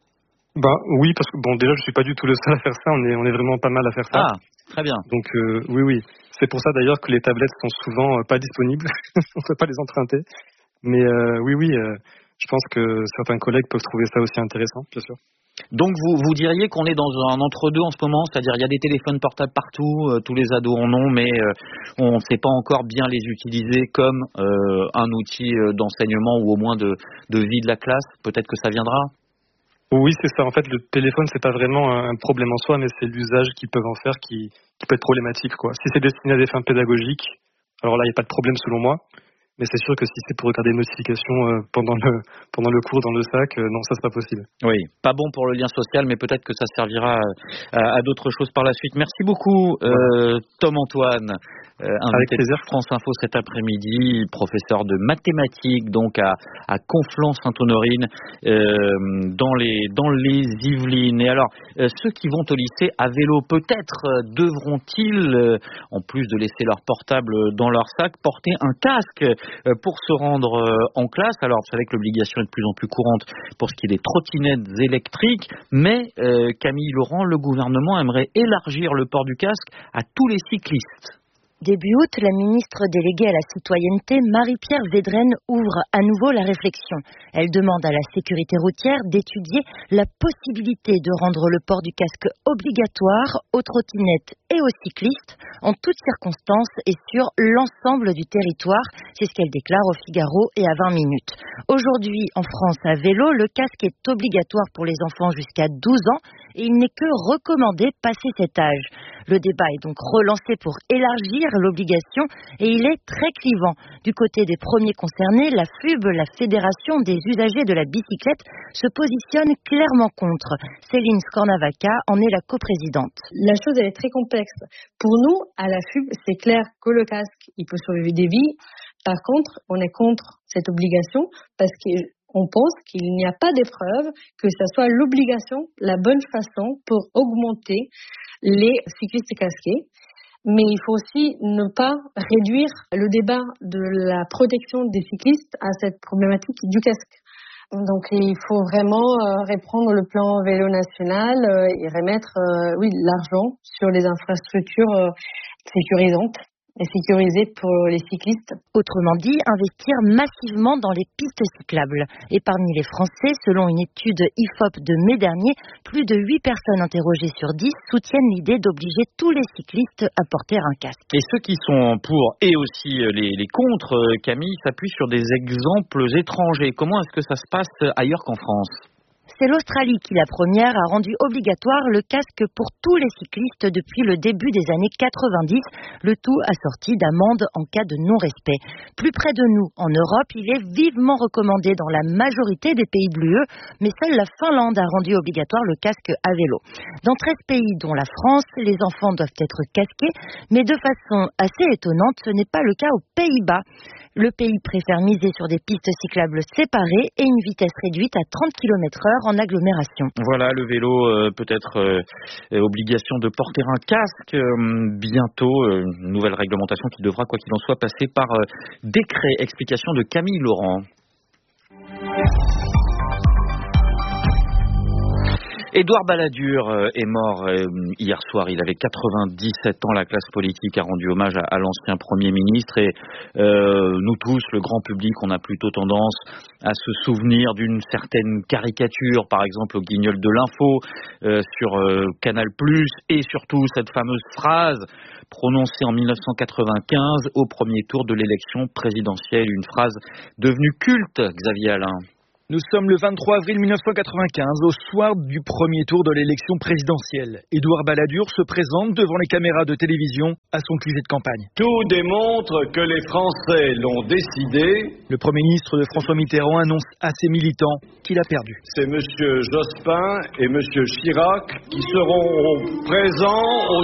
Oui, parce que bon, déjà je suis pas du tout le seul à faire ça, on est vraiment pas mal à faire ça. Ah, très bien. Donc oui. C'est pour ça d'ailleurs que les tablettes sont souvent pas disponibles, on peut pas les emprunter. Mais oui, je pense que certains collègues peuvent trouver ça aussi intéressant, bien sûr. Donc vous diriez qu'on est dans un entre-deux en ce moment, c'est-à-dire il y a des téléphones portables partout, tous les ados en ont, mais on ne sait pas encore bien les utiliser comme un outil d'enseignement ou au moins de vie de la classe. Peut-être que ça viendra. Oui, c'est ça. En fait, le téléphone, c'est pas vraiment un problème en soi, mais c'est l'usage qu'ils peuvent en faire qui peut être problématique, quoi. Si c'est destiné à des fins pédagogiques, alors là, il n'y a pas de problème selon moi. Mais c'est sûr que si c'est pour regarder une notification pendant le cours dans le sac, non, ça c'est pas possible. Oui, pas bon pour le lien social, mais peut-être que ça servira à d'autres choses par la suite. Merci beaucoup, Tom Antoine, invité de France Info cet après-midi, professeur de mathématiques donc à Conflans-Sainte-Honorine dans les Yvelines. Et alors, ceux qui vont au lycée à vélo, peut-être devront-ils, en plus de laisser leur portable dans leur sac, porter un casque pour se rendre en classe. Alors, vous savez que l'obligation est de plus en plus courante pour ce qui est des trottinettes électriques, mais Camille Laurent, le gouvernement aimerait élargir le port du casque à tous les cyclistes. Début août, la ministre déléguée à la citoyenneté, Marie-Pierre Védrenne, ouvre à nouveau la réflexion. Elle demande à la sécurité routière d'étudier la possibilité de rendre le port du casque obligatoire aux trottinettes et aux cyclistes en toutes circonstances et sur l'ensemble du territoire. C'est ce qu'elle déclare au Figaro et à 20 minutes. Aujourd'hui, en France, à vélo, le casque est obligatoire pour les enfants jusqu'à 12 ans et il n'est que recommandé passé cet âge. Le débat est donc relancé pour élargir l'obligation et il est très clivant. Du côté des premiers concernés, la FUB, la Fédération des usagers de la bicyclette, se positionne clairement contre. Céline Skornavaca en est la coprésidente. La chose elle est très complexe. Pour nous, à la FUB, c'est clair que le casque, il peut sauver des vies. Par contre, on est contre cette obligation parce qu'on pense qu'il n'y a pas de preuve que ce soit l'obligation, la bonne façon pour augmenter les cyclistes casqués. Mais il faut aussi ne pas réduire le débat de la protection des cyclistes à cette problématique du casque. Donc il faut vraiment reprendre le plan vélo national et remettre l'argent sur les infrastructures sécurisantes et sécurisées pour les cyclistes. Autrement dit, investir massivement dans les pistes cyclables. Et parmi les Français, selon une étude IFOP de mai dernier, plus de 8 personnes interrogées sur 10 soutiennent l'idée d'obliger tous les cyclistes à porter un casque. Et ceux qui sont pour et aussi les contre, Camille, s'appuient sur des exemples étrangers. Comment est-ce que ça se passe ailleurs qu'en France ? C'est l'Australie qui, la première, a rendu obligatoire le casque pour tous les cyclistes depuis le début des années 90, le tout assorti d'amendes en cas de non-respect. Plus près de nous, en Europe, il est vivement recommandé dans la majorité des pays de l'UE, mais seule la Finlande a rendu obligatoire le casque à vélo. Dans 13 pays, dont la France, les enfants doivent être casqués, mais de façon assez étonnante, ce n'est pas le cas aux Pays-Bas. Le pays préfère miser sur des pistes cyclables séparées et une vitesse réduite à 30 km/h en agglomération. Voilà, le vélo peut-être obligation de porter un casque. Bientôt, une nouvelle réglementation qui devra, quoi qu'il en soit, passer par décret. Explication de Camille Laurent. Édouard Balladur est mort hier soir. Il avait 97 ans. La classe politique a rendu hommage à l'ancien Premier ministre. Et nous tous, le grand public, on a plutôt tendance à se souvenir d'une certaine caricature, par exemple au Guignol de l'Info, sur Canal+, et surtout cette fameuse phrase prononcée en 1995 au premier tour de l'élection présidentielle. Une phrase devenue culte, Xavier Alain. Nous sommes le 23 avril 1995, au soir du premier tour de l'élection présidentielle. Édouard Balladur se présente devant les caméras de télévision à son QG de campagne. Tout démontre que les Français l'ont décidé. Le Premier ministre de François Mitterrand annonce à ses militants qu'il a perdu. C'est M. Jospin et M. Chirac qui seront présents au...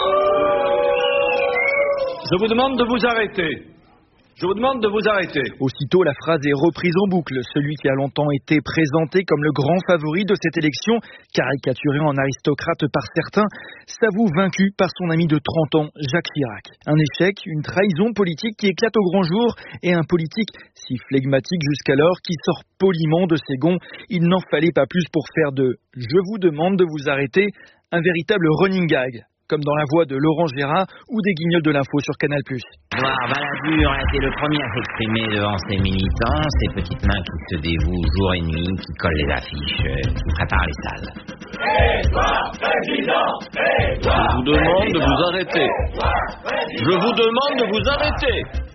Je vous demande de vous arrêter. Je vous demande de vous arrêter. Aussitôt, la phrase est reprise en boucle. Celui qui a longtemps été présenté comme le grand favori de cette élection, caricaturé en aristocrate par certains, s'avoue vaincu par son ami de 30 ans, Jacques Chirac. Un échec, une trahison politique qui éclate au grand jour, et un politique si flegmatique jusqu'alors qui sort poliment de ses gonds. Il n'en fallait pas plus pour faire de « Je vous demande de vous arrêter » un véritable running gag, comme dans la voix de Laurent Gérard ou des Guignols de l'Info sur Canal+. Édouard Balladur a été le premier à s'exprimer devant ses militants, ces petites mains qui se dévouent jour et nuit, qui collent les affiches, qui préparent les salles. Édouard Président, Édouard. Je vous demande de vous arrêter. Je vous demande de vous arrêter.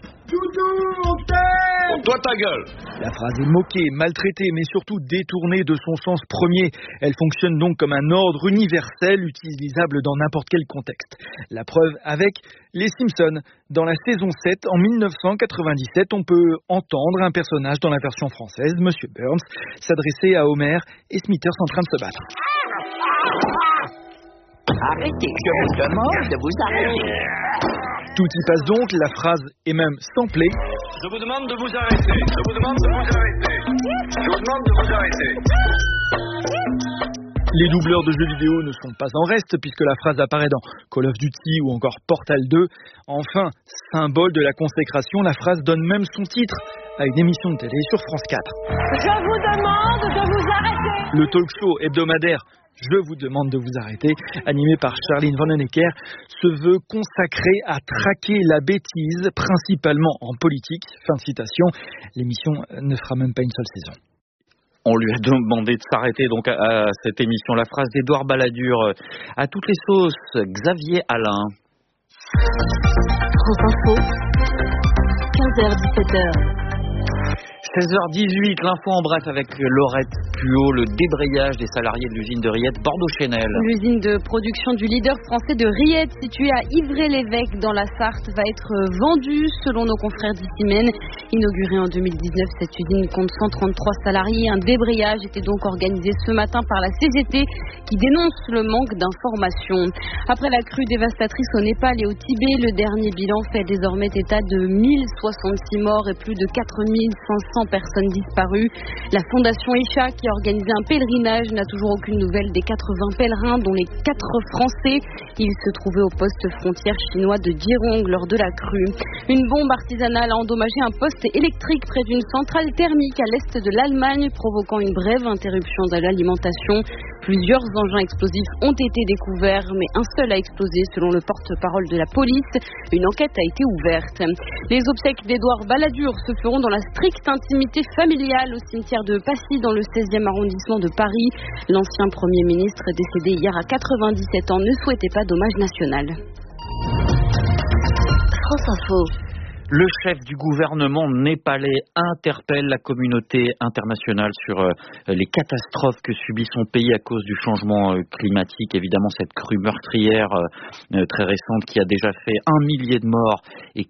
Toi ta gueule. La phrase est moquée, maltraitée, mais surtout détournée de son sens premier. Elle fonctionne donc comme un ordre universel utilisable dans n'importe quel contexte. La preuve avec les Simpsons. Dans la saison 7, en 1997, on peut entendre un personnage dans la version française, Monsieur Burns, s'adresser à Homer et Smithers en train de se battre. Arrêtez, je vous demande de vous arrêter. Tout y passe donc, la phrase est même samplée. Je vous demande de vous arrêter. Je vous demande de vous arrêter. Je vous demande de vous arrêter. Les doubleurs de jeux vidéo ne sont pas en reste puisque la phrase apparaît dans Call of Duty ou encore Portal 2. Enfin, symbole de la consécration, la phrase donne même son titre à une émission de télé sur France 4. Je vous demande de vous arrêter. Le talk show hebdomadaire Je vous demande de vous arrêter, animé par Charline Vanhoenacker, se veut consacré à traquer la bêtise, principalement en politique. Fin de citation. L'émission ne fera même pas une seule saison. On lui a demandé de s'arrêter donc à cette émission. La phrase d'Édouard Balladur à toutes les sauces. Xavier Alain. France Info, 15h-17h. 16h18, l'info en bref avec Laurette Puot, le débrayage des salariés de l'usine de Riette Bordeaux-Chenel. L'usine de production du leader français de Riette, située à Ivray-l'Évêque dans la Sarthe, va être vendue selon nos confrères d'Issimène. Inaugurée en 2019, cette usine compte 133 salariés. Un débrayage était donc organisé ce matin par la CGT qui dénonce le manque d'informations. Après la crue dévastatrice au Népal et au Tibet, le dernier bilan fait désormais état de 1066 morts et plus de 4500 personnes disparues. La fondation Isha, qui a organisé un pèlerinage, n'a toujours aucune nouvelle des 80 pèlerins, dont les 4 Français. Ils se trouvaient au poste frontière chinois de Jirong lors de la crue. Une bombe artisanale a endommagé un poste électrique près d'une centrale thermique à l'est de l'Allemagne, provoquant une brève interruption de l'alimentation. Plusieurs engins explosifs ont été découverts, mais un seul a explosé selon le porte-parole de la police. Une enquête a été ouverte. Les obsèques d'Édouard Balladur se feront dans la stricte intimité familiale au cimetière de Passy dans le 16e arrondissement de Paris. L'ancien Premier ministre décédé hier à 97 ans ne souhaitait pas d'hommage national. France Info. Le chef du gouvernement népalais interpelle la communauté internationale sur les catastrophes que subit son pays à cause du changement climatique. Évidemment, cette crue meurtrière très récente qui a déjà fait 1 millier de morts et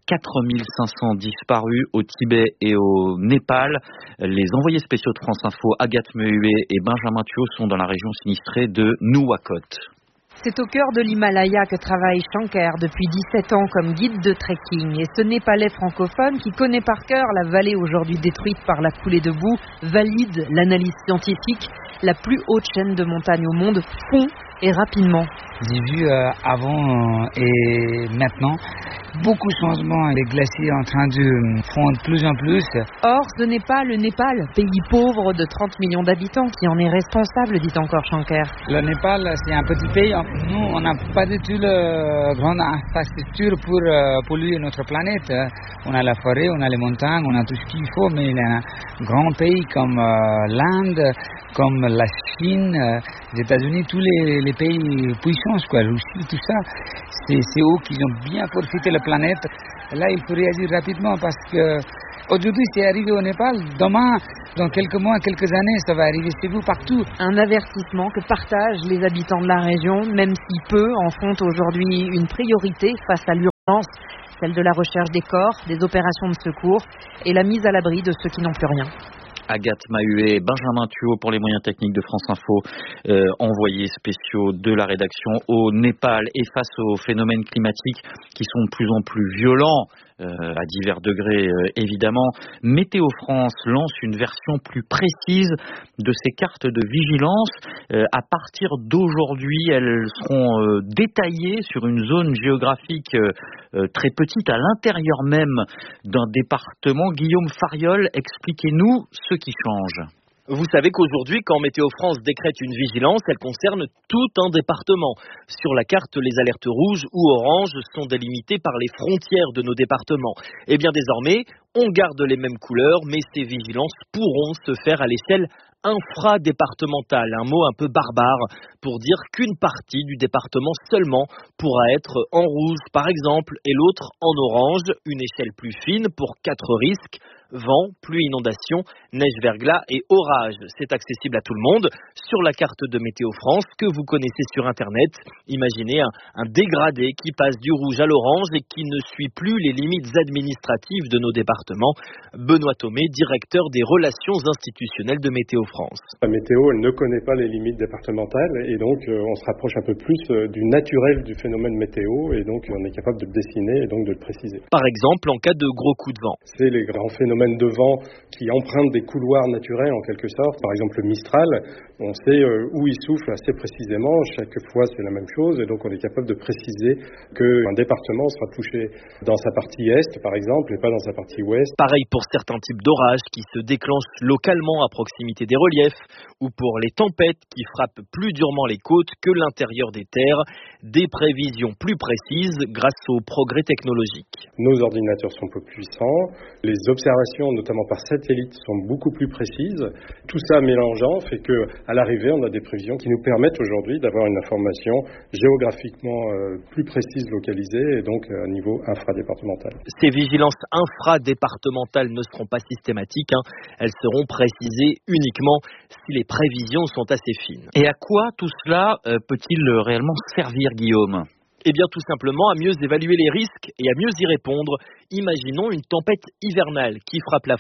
4500 disparus au Tibet et au Népal. Les envoyés spéciaux de France Info, Agathe Mehuet et Benjamin Thuot, sont dans la région sinistrée de Nuwakot. C'est au cœur de l'Himalaya que travaille Shankar depuis 17 ans comme guide de trekking. Et ce Népalais francophone, qui connaît par cœur la vallée aujourd'hui détruite par la coulée de boue, valide l'analyse scientifique. La plus haute chaîne de montagnes au monde fond et rapidement. J'ai vu avant et maintenant beaucoup de changements. Les glaciers en train de fondre de plus en plus. Or, ce n'est pas le Népal, pays pauvre de 30 millions d'habitants, qui en est responsable, dit encore Shankar. Le Népal, c'est un petit pays. Nous, on n'a pas du tout la grande infrastructure pour polluer notre planète. On a la forêt, on a les montagnes, on a tout ce qu'il faut, mais il y a un grand pays comme l'Inde, comme la Chine, les États-Unis, tous les pays puissants, quoi, Russie, tout ça, c'est eux qui ont bien profité de la planète. Là, il faut réagir rapidement parce que aujourd'hui, c'est arrivé au Népal. Demain, dans quelques mois, quelques années, ça va arriver chez vous partout. Un avertissement que partagent les habitants de la région, même si peu en font aujourd'hui une priorité face à l'urgence, celle de la recherche des corps, des opérations de secours et la mise à l'abri de ceux qui n'ont plus rien. Agathe Mahuet, Benjamin Thuot pour les moyens techniques de France Info, envoyés spéciaux de la rédaction au Népal. Et face aux phénomènes climatiques qui sont de plus en plus violents, à divers degrés évidemment, Météo France lance une version plus précise de ses cartes de vigilance. À partir d'aujourd'hui, elles seront détaillées sur une zone géographique très petite à l'intérieur même d'un département. Guillaume Fariol, expliquez-nous ce qui change. Vous savez qu'aujourd'hui, quand Météo France décrète une vigilance, elle concerne tout un département. Sur la carte, les alertes rouges ou oranges sont délimitées par les frontières de nos départements. Et bien désormais, on garde les mêmes couleurs, mais ces vigilances pourront se faire à l'échelle infradépartementale, un mot un peu barbare pour dire qu'une partie du département seulement pourra être en rouge par exemple et l'autre en orange, une échelle plus fine pour 4 risques. Vent, pluie, inondation, neige, verglas et orage. C'est accessible à tout le monde sur la carte de Météo France que vous connaissez sur Internet. Imaginez un dégradé qui passe du rouge à l'orange et qui ne suit plus les limites administratives de nos départements. Benoît Thomé, directeur des relations institutionnelles de Météo France. La météo, elle ne connaît pas les limites départementales et donc on se rapproche un peu plus du naturel du phénomène météo et donc on est capable de le dessiner et donc de le préciser. Par exemple, en cas de gros coups de vent. C'est les grands phénomènes de vent qui empruntent des couloirs naturels en quelque sorte. Par exemple le Mistral, on sait où il souffle assez précisément, chaque fois c'est la même chose et donc on est capable de préciser qu'un département sera touché dans sa partie est par exemple et pas dans sa partie ouest. Pareil pour certains types d'orages qui se déclenchent localement à proximité des reliefs ou pour les tempêtes qui frappent plus durement les côtes que l'intérieur des terres. Des prévisions plus précises grâce aux progrès technologiques. Nos ordinateurs sont peu puissants, les observations notamment par satellite sont beaucoup plus précises. Tout ça mélangeant fait qu'à l'arrivée on a des prévisions qui nous permettent aujourd'hui d'avoir une information géographiquement plus précise localisée et donc à niveau infradépartemental. Ces vigilances infradépartementales ne seront pas systématiques, elles seront précisées uniquement si les prévisions sont assez fines. Et à quoi tout cela peut-il réellement servir, Guillaume ? Eh bien tout simplement à mieux évaluer les risques et à mieux y répondre. Imaginons une tempête hivernale qui frappe la France.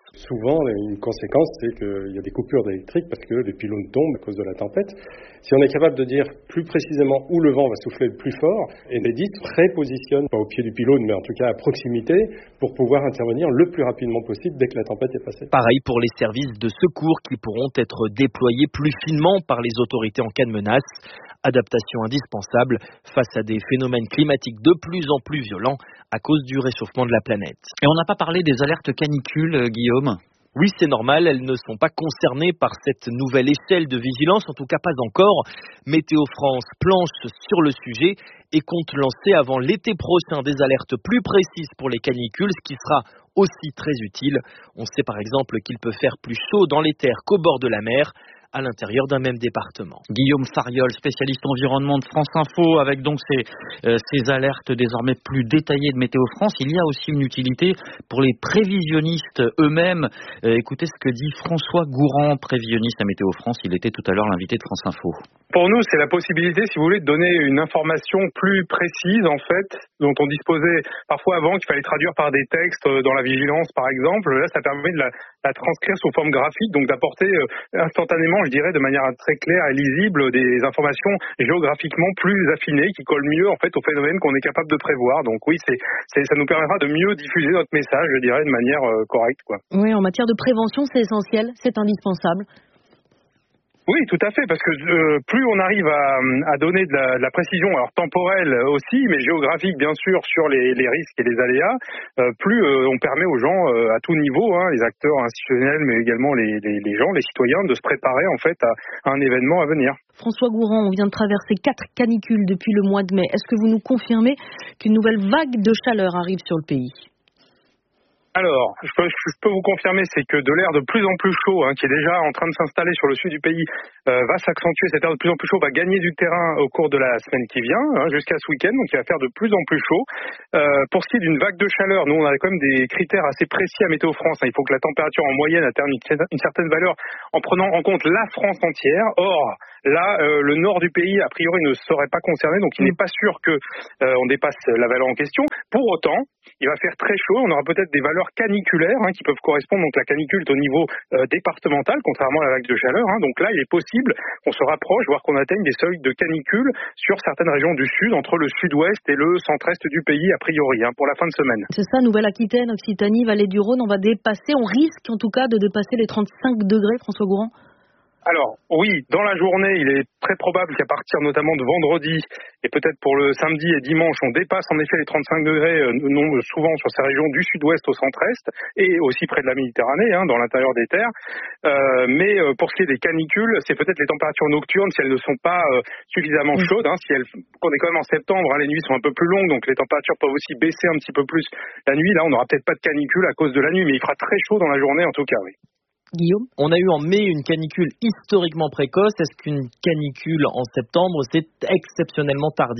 Souvent, une conséquence, c'est qu'il y a des coupures d'électrique parce que les pylônes tombent à cause de la tempête. Si on est capable de dire plus précisément où le vent va souffler le plus fort, Enedis prépositionne, pas au pied du pylône, mais en tout cas à proximité, pour pouvoir intervenir le plus rapidement possible dès que la tempête est passée. Pareil pour les services de secours qui pourront être déployés plus finement par les autorités en cas de menace. Adaptation indispensable face à des phénomènes climatiques de plus en plus violents à cause du réchauffement de la planète. Et on n'a pas parlé des alertes canicules, Guillaume ? Oui, c'est normal, elles ne sont pas concernées par cette nouvelle échelle de vigilance, en tout cas pas encore. Météo France planche sur le sujet et compte lancer avant l'été prochain des alertes plus précises pour les canicules, ce qui sera aussi très utile. On sait par exemple qu'il peut faire plus chaud dans les terres qu'au bord de la mer, à l'intérieur d'un même département. Guillaume Fariol, spécialiste environnement de France Info, avec donc ces alertes désormais plus détaillées de Météo France. Il y a aussi une utilité pour les prévisionnistes eux-mêmes. Écoutez ce que dit François Gourand, prévisionniste à Météo France. Il était tout à l'heure l'invité de France Info. Pour nous, c'est la possibilité, si vous voulez, de donner une information plus précise, en fait, dont on disposait parfois avant, qu'il fallait traduire par des textes dans la vigilance, par exemple. Là, ça permet de la transcrire sous forme graphique, donc d'apporter instantanément, je dirais, de manière très claire et lisible, des informations géographiquement plus affinées, qui collent mieux, en fait, au phénomène qu'on est capable de prévoir. Donc oui, ça nous permettra de mieux diffuser notre message, je dirais, de manière correcte, quoi. Oui, en matière de prévention, c'est essentiel, c'est indispensable. Oui, tout à fait, parce que plus on arrive à donner de la précision, alors temporelle aussi, mais géographique bien sûr, sur les risques et les aléas, plus on permet aux gens à tout niveau, les acteurs institutionnels, mais également les gens, les citoyens, de se préparer en fait à un événement à venir. François Gourand, on vient de traverser 4 canicules depuis le mois de mai. Est-ce que vous nous confirmez qu'une nouvelle vague de chaleur arrive sur le pays ? Alors, je peux vous confirmer, c'est que de l'air de plus en plus chaud, qui est déjà en train de s'installer sur le sud du pays, va s'accentuer. Cet air de plus en plus chaud va gagner du terrain au cours de la semaine qui vient, jusqu'à ce week-end, donc il va faire de plus en plus chaud. Pour ce qui est d'une vague de chaleur, nous on a quand même des critères assez précis à Météo France. Il faut que la température en moyenne atteigne une certaine valeur en prenant en compte la France entière. Or, là, le nord du pays, a priori, ne serait pas concerné, donc il n'est pas sûr que on dépasse la valeur en question. Pour autant, il va faire très chaud, on aura peut-être des valeurs caniculaires qui peuvent correspondre, donc la canicule est au niveau départemental, contrairement à la vague de chaleur. Donc là, il est possible qu'on se rapproche, voire qu'on atteigne des seuils de canicule sur certaines régions du sud, entre le sud-ouest et le centre-est du pays, a priori, pour la fin de semaine. C'est ça, Nouvelle-Aquitaine, Occitanie, Vallée du Rhône, on va dépasser, on risque en tout cas de dépasser les 35 degrés, François Gourand. Alors, oui, dans la journée, il est très probable qu'à partir notamment de vendredi et peut-être pour le samedi et dimanche, on dépasse en effet les 35 degrés, souvent sur ces régions du sud-ouest au centre-est et aussi près de la Méditerranée, dans l'intérieur des terres. Mais pour ce qui est des canicules, c'est peut-être les températures nocturnes, si elles ne sont pas suffisamment chaudes. On est quand même en septembre, les nuits sont un peu plus longues, donc les températures peuvent aussi baisser un petit peu plus la nuit. Là, on n'aura peut-être pas de canicule à cause de la nuit, mais il fera très chaud dans la journée en tout cas, oui. Guillaume ? On a eu en mai une canicule historiquement précoce. Est-ce qu'une canicule en septembre, c'est exceptionnellement tardif ?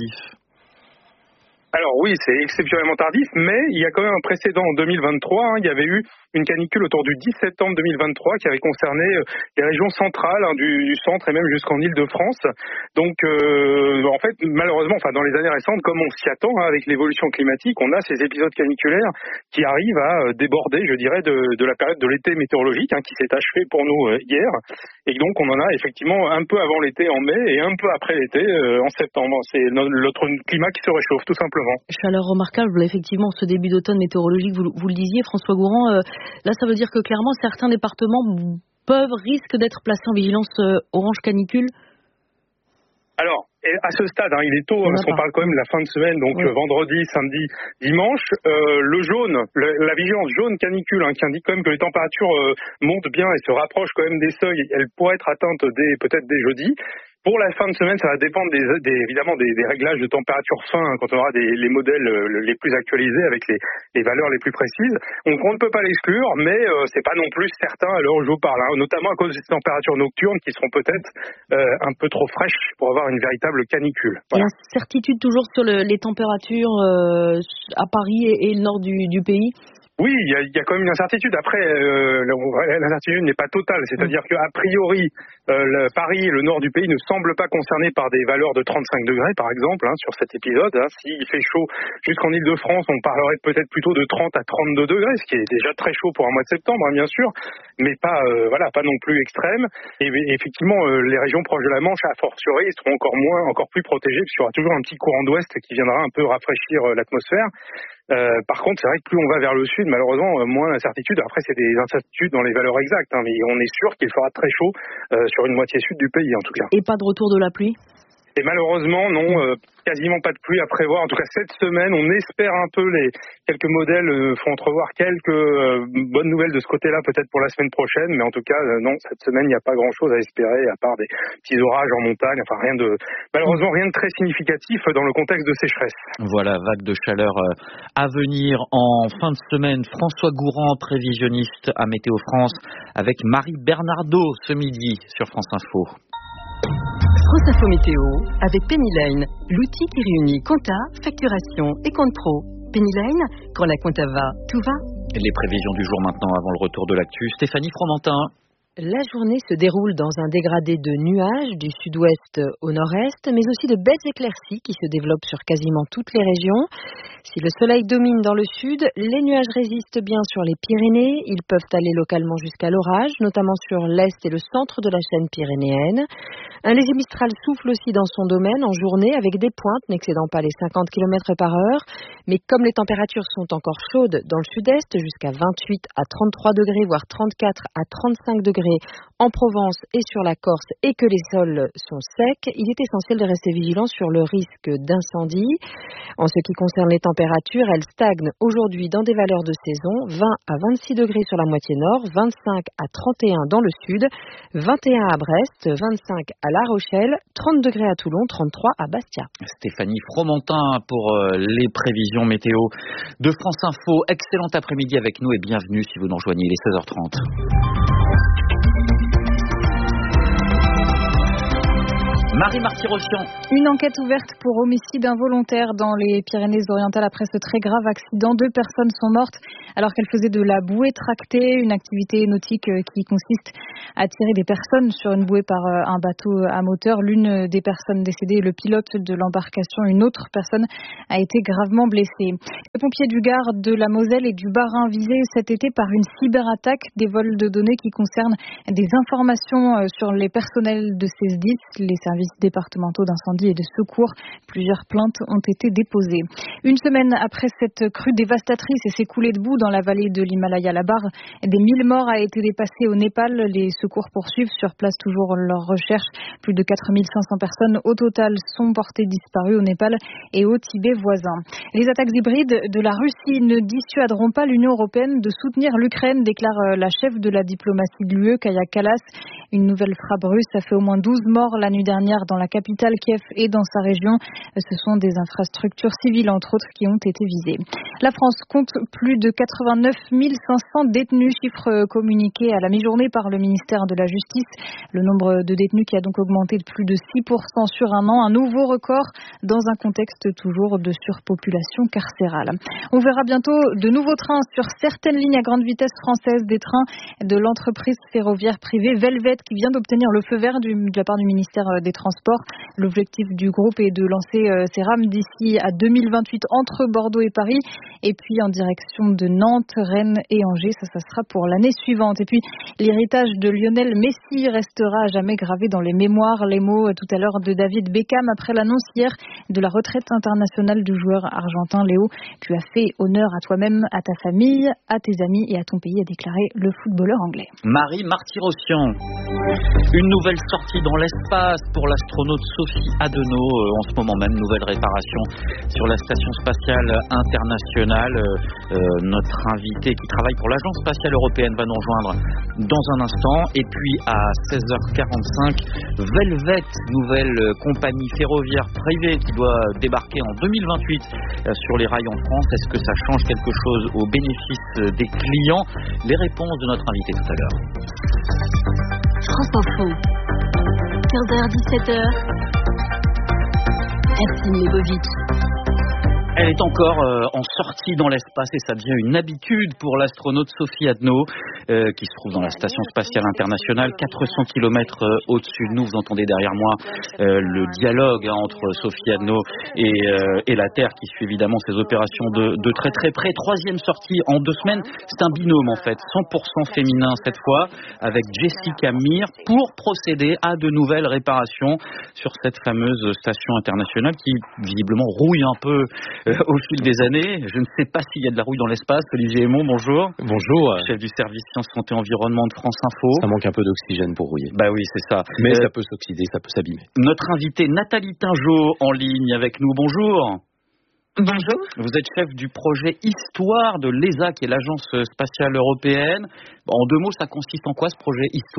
Alors oui, c'est exceptionnellement tardif, mais il y a quand même un précédent en 2023. Il y avait eu une canicule autour du 10 septembre 2023 qui avait concerné les régions centrales, du centre et même jusqu'en Île-de-France. Donc en fait, malheureusement, dans les années récentes, comme on s'y attend avec l'évolution climatique, on a ces épisodes caniculaires qui arrivent à déborder, je dirais, de la période de l'été météorologique qui s'est achevée pour nous hier. Et donc on en a effectivement un peu avant l'été en mai et un peu après l'été en septembre. C'est notre climat qui se réchauffe tout simplement. Chaleur remarquable, effectivement, ce début d'automne météorologique, vous le disiez, François Gourand. Là, ça veut dire que clairement, certains départements risquent d'être placés en vigilance orange canicule. Alors, à ce stade, il est tôt, parce qu'on parle quand même de la fin de semaine, donc vendredi, samedi, dimanche. Le jaune, la vigilance jaune canicule, qui indique quand même que les températures montent bien et se rapprochent quand même des seuils, elles pourraient être atteintes peut-être dès jeudi. Pour la fin de semaine, ça va dépendre évidemment des réglages de température fin, quand on aura les modèles les plus actualisés avec les valeurs les plus précises. Donc on ne peut pas l'exclure, mais c'est pas non plus certain à l'heure où je vous parle, notamment à cause des températures nocturnes qui seront peut-être un peu trop fraîches pour avoir une véritable canicule. Voilà. Incertitude toujours sur les températures à Paris et le nord du pays. Oui, il y a quand même une incertitude. Après, l'incertitude n'est pas totale. C'est-à-dire qu'a priori, Paris et le nord du pays ne semblent pas concernés par des valeurs de 35 degrés, par exemple, sur cet épisode. S'il fait chaud jusqu'en Île-de-France, on parlerait peut-être plutôt de 30 à 32 degrés, ce qui est déjà très chaud pour un mois de septembre, bien sûr, mais pas non plus extrême. Et effectivement, les régions proches de la Manche, à fortiori, seront encore plus protégées, puisqu'il y aura toujours un petit courant d'ouest qui viendra un peu rafraîchir l'atmosphère. Par contre, c'est vrai que plus on va vers le sud, malheureusement, moins d'incertitudes. Après, c'est des incertitudes dans les valeurs exactes, mais on est sûr qu'il fera très chaud sur une moitié sud du pays, en tout cas. Et pas de retour de la pluie ? Et malheureusement, non, quasiment pas de pluie à prévoir. En tout cas, cette semaine, on espère un peu, quelques modèles font entrevoir quelques bonnes nouvelles de ce côté-là, peut-être pour la semaine prochaine. Mais en tout cas, non, cette semaine, il n'y a pas grand-chose à espérer, à part des petits orages en montagne. Enfin, malheureusement, rien de très significatif dans le contexte de sécheresse. Voilà, vague de chaleur à venir en fin de semaine. François Gourand, prévisionniste à Météo France, avec Marie Bernardo ce midi sur France Info. France Info Météo avec Pennyline, l'outil qui réunit compta, facturation et compte pro. Pennyline, quand la compta va, tout va. Les prévisions du jour maintenant avant le retour de l'actu. Stéphanie Fromentin. La journée se déroule dans un dégradé de nuages du sud-ouest au nord-est, mais aussi de belles éclaircies qui se développent sur quasiment toutes les régions. Si le soleil domine dans le sud, les nuages résistent bien sur les Pyrénées. Ils peuvent aller localement jusqu'à l'orage, notamment sur l'est et le centre de la chaîne pyrénéenne. Un léger mistral souffle aussi dans son domaine en journée avec des pointes n'excédant pas les 50 km par heure. Mais comme les températures sont encore chaudes dans le sud-est, jusqu'à 28 à 33 degrés, voire 34 à 35 degrés en Provence et sur la Corse, et que les sols sont secs, il est essentiel de rester vigilant sur le risque d'incendie. En ce qui concerne les températures, elles stagnent aujourd'hui dans des valeurs de saison, 20 à 26 degrés sur la moitié nord, 25 à 31 dans le sud, 21 à Brest, 25 à La Rochelle, 30 degrés à Toulon, 33 à Bastia. Stéphanie Fromentin pour les prévisions météo de France Info. Excellent après-midi avec nous et bienvenue si vous nous rejoignez, il est 16h30. Marie Marty-Rossian. Une enquête ouverte pour homicide involontaire dans les Pyrénées-Orientales après ce très grave accident. 2 personnes sont mortes alors qu'elles faisaient de la bouée tractée, une activité nautique qui consiste à tirer des personnes sur une bouée par un bateau à moteur. L'une des personnes décédées est le pilote de l'embarcation. Une autre personne a été gravement blessée. Les pompiers du Gard, de la Moselle et du Bas-Rhin visés cet été par une cyberattaque, des vols de données qui concernent des informations sur les personnels de ces SDIS, les services départementaux d'incendie et de secours. Plusieurs plaintes ont été déposées. Une semaine après cette crue dévastatrice et ces coulées de boue dans la vallée de l'Himalaya, la barre des 1000 morts a été dépassée au Népal. Les secours poursuivent sur place toujours leurs recherches. Plus de 4500 personnes au total sont portées disparues au Népal et au Tibet voisin. Les attaques hybrides de la Russie ne dissuaderont pas l'Union européenne de soutenir l'Ukraine, déclare la chef de la diplomatie de l'UE, Kaja Kallas. Une nouvelle frappe russe a fait au moins 12 morts la nuit dernière dans la capitale Kiev et dans sa région. Ce sont des infrastructures civiles, entre autres, qui ont été visées. La France compte plus de 89 500 détenus, chiffre communiqué à la mi-journée par le ministère de la Justice. Le nombre de détenus qui a donc augmenté de plus de 6% sur un an, un nouveau record dans un contexte toujours de surpopulation carcérale. On verra bientôt de nouveaux trains sur certaines lignes à grande vitesse françaises, des trains de l'entreprise ferroviaire privée Velvet qui vient d'obtenir le feu vert de la part du ministère des Transports. L'objectif du groupe est de lancer ces rames d'ici à 2028 entre Bordeaux et Paris, et puis en direction de Nantes, Rennes et Angers. Ça sera pour l'année suivante. Et puis l'héritage de Lionel Messi restera à jamais gravé dans les mémoires. Les mots tout à l'heure de David Beckham après l'annonce hier de la retraite internationale du joueur argentin. Léo, tu as fait honneur à toi-même, à ta famille, à tes amis et à ton pays, a déclaré le footballeur anglais. Marie Marty-Rossian. Une nouvelle sortie dans l'espace pour l'astronaute Sophie Adenau. En ce moment même, nouvelle réparation sur la station spatiale internationale. Notre invité qui travaille pour l'Agence spatiale européenne va nous rejoindre dans un instant. Et puis à 16h45, Velvet, nouvelle compagnie ferroviaire privée qui doit débarquer en 2028 sur les rails en France. Est-ce que ça change quelque chose au bénéfice des clients? Les réponses de notre invité tout à l'heure. France Info, 15h-17h, Ercine Lebovitch. Elle est encore en sortie dans l'espace et ça devient une habitude pour l'astronaute Sophie Adno qui se trouve dans la Station Spatiale Internationale, 400 km au-dessus de nous. Vous entendez derrière moi le dialogue entre Sophie Adno et la Terre qui suit évidemment ces opérations de très très près. Troisième sortie en 2 semaines. C'est un binôme en fait, 100% féminin cette fois, avec Jessica Meir pour procéder à de nouvelles réparations sur cette fameuse station internationale qui visiblement rouille un peu au fil des années. Je ne sais pas s'il y a de la rouille dans l'espace. Olivier Aymon, bonjour. Bonjour. Chef du service Sciences, Santé, Environnement de France Info. Ça manque un peu d'oxygène pour rouiller. Bah oui, c'est ça. Mais ça peut s'oxyder, ça peut s'abîmer. Notre invitée Nathalie Tingeot en ligne avec nous. Bonjour. Bonjour. Vous êtes chef du projet Histoire de l'ESA, qui est l'agence spatiale européenne. En 2 mots, ça consiste en quoi ce projet Histoire ?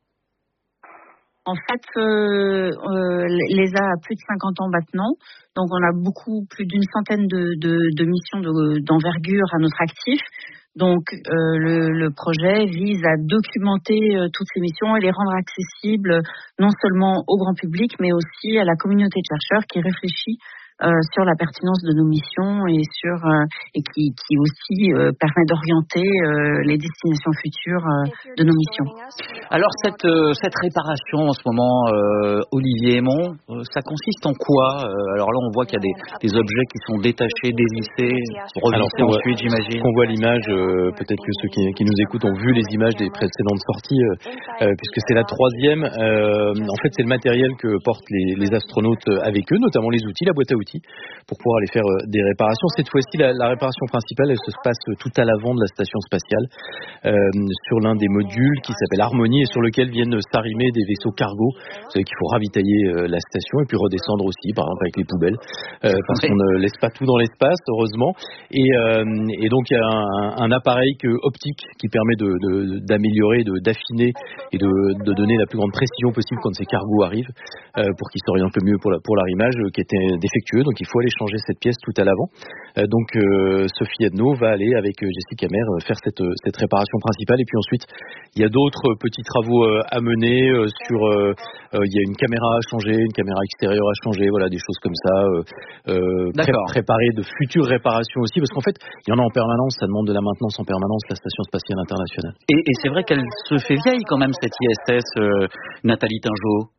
En fait, l'ESA a plus de 50 ans maintenant, donc on a plus d'une centaine de missions d'envergure à notre actif. Donc le projet vise à documenter toutes ces missions et les rendre accessibles non seulement au grand public, mais aussi à la communauté de chercheurs qui réfléchit sur la pertinence de nos missions et qui aussi permet d'orienter les destinations futures de nos missions. Alors cette réparation en ce moment, Olivier Aymon, ça consiste en quoi ? Alors là on voit qu'il y a des objets qui sont détachés, dévissés, revissés ensuite, j'imagine. On voit l'image, peut-être que ceux qui nous écoutent ont vu les images des précédentes sorties, puisque c'est la 3e. En fait c'est le matériel que portent les astronautes avec eux, notamment les outils, la boîte à outils, pour pouvoir aller faire des réparations. Cette fois-ci, la réparation principale, elle se passe tout à l'avant de la station spatiale, sur l'un des modules qui s'appelle Harmonie et sur lequel viennent s'arrimer des vaisseaux cargo. Vous savez qu'il faut ravitailler la station et puis redescendre aussi, par exemple avec les poubelles, parce qu'on ne laisse pas tout dans l'espace, heureusement. Et donc il y a un appareil optique qui permet d'améliorer, d'affiner et de donner la plus grande précision possible quand ces cargos arrivent, pour qu'ils s'orientent le mieux pour l'arrimage, qui était défectueux. Donc il faut aller changer cette pièce tout à l'avant. Donc Sophie Adno va aller avec Jessica Meir faire cette réparation principale. Et puis ensuite, il y a d'autres petits travaux à mener. Il y a une caméra à changer, une caméra extérieure à changer. Voilà, des choses comme ça. Préparer de futures réparations aussi, parce qu'en fait, il y en a en permanence. Ça demande de la maintenance en permanence, la Station Spatiale Internationale. Et c'est vrai qu'elle se fait vieille quand même, cette ISS, Nathalie Tingeot.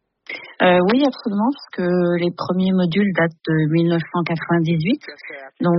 Oui, absolument, parce que les premiers modules datent de 1998. Donc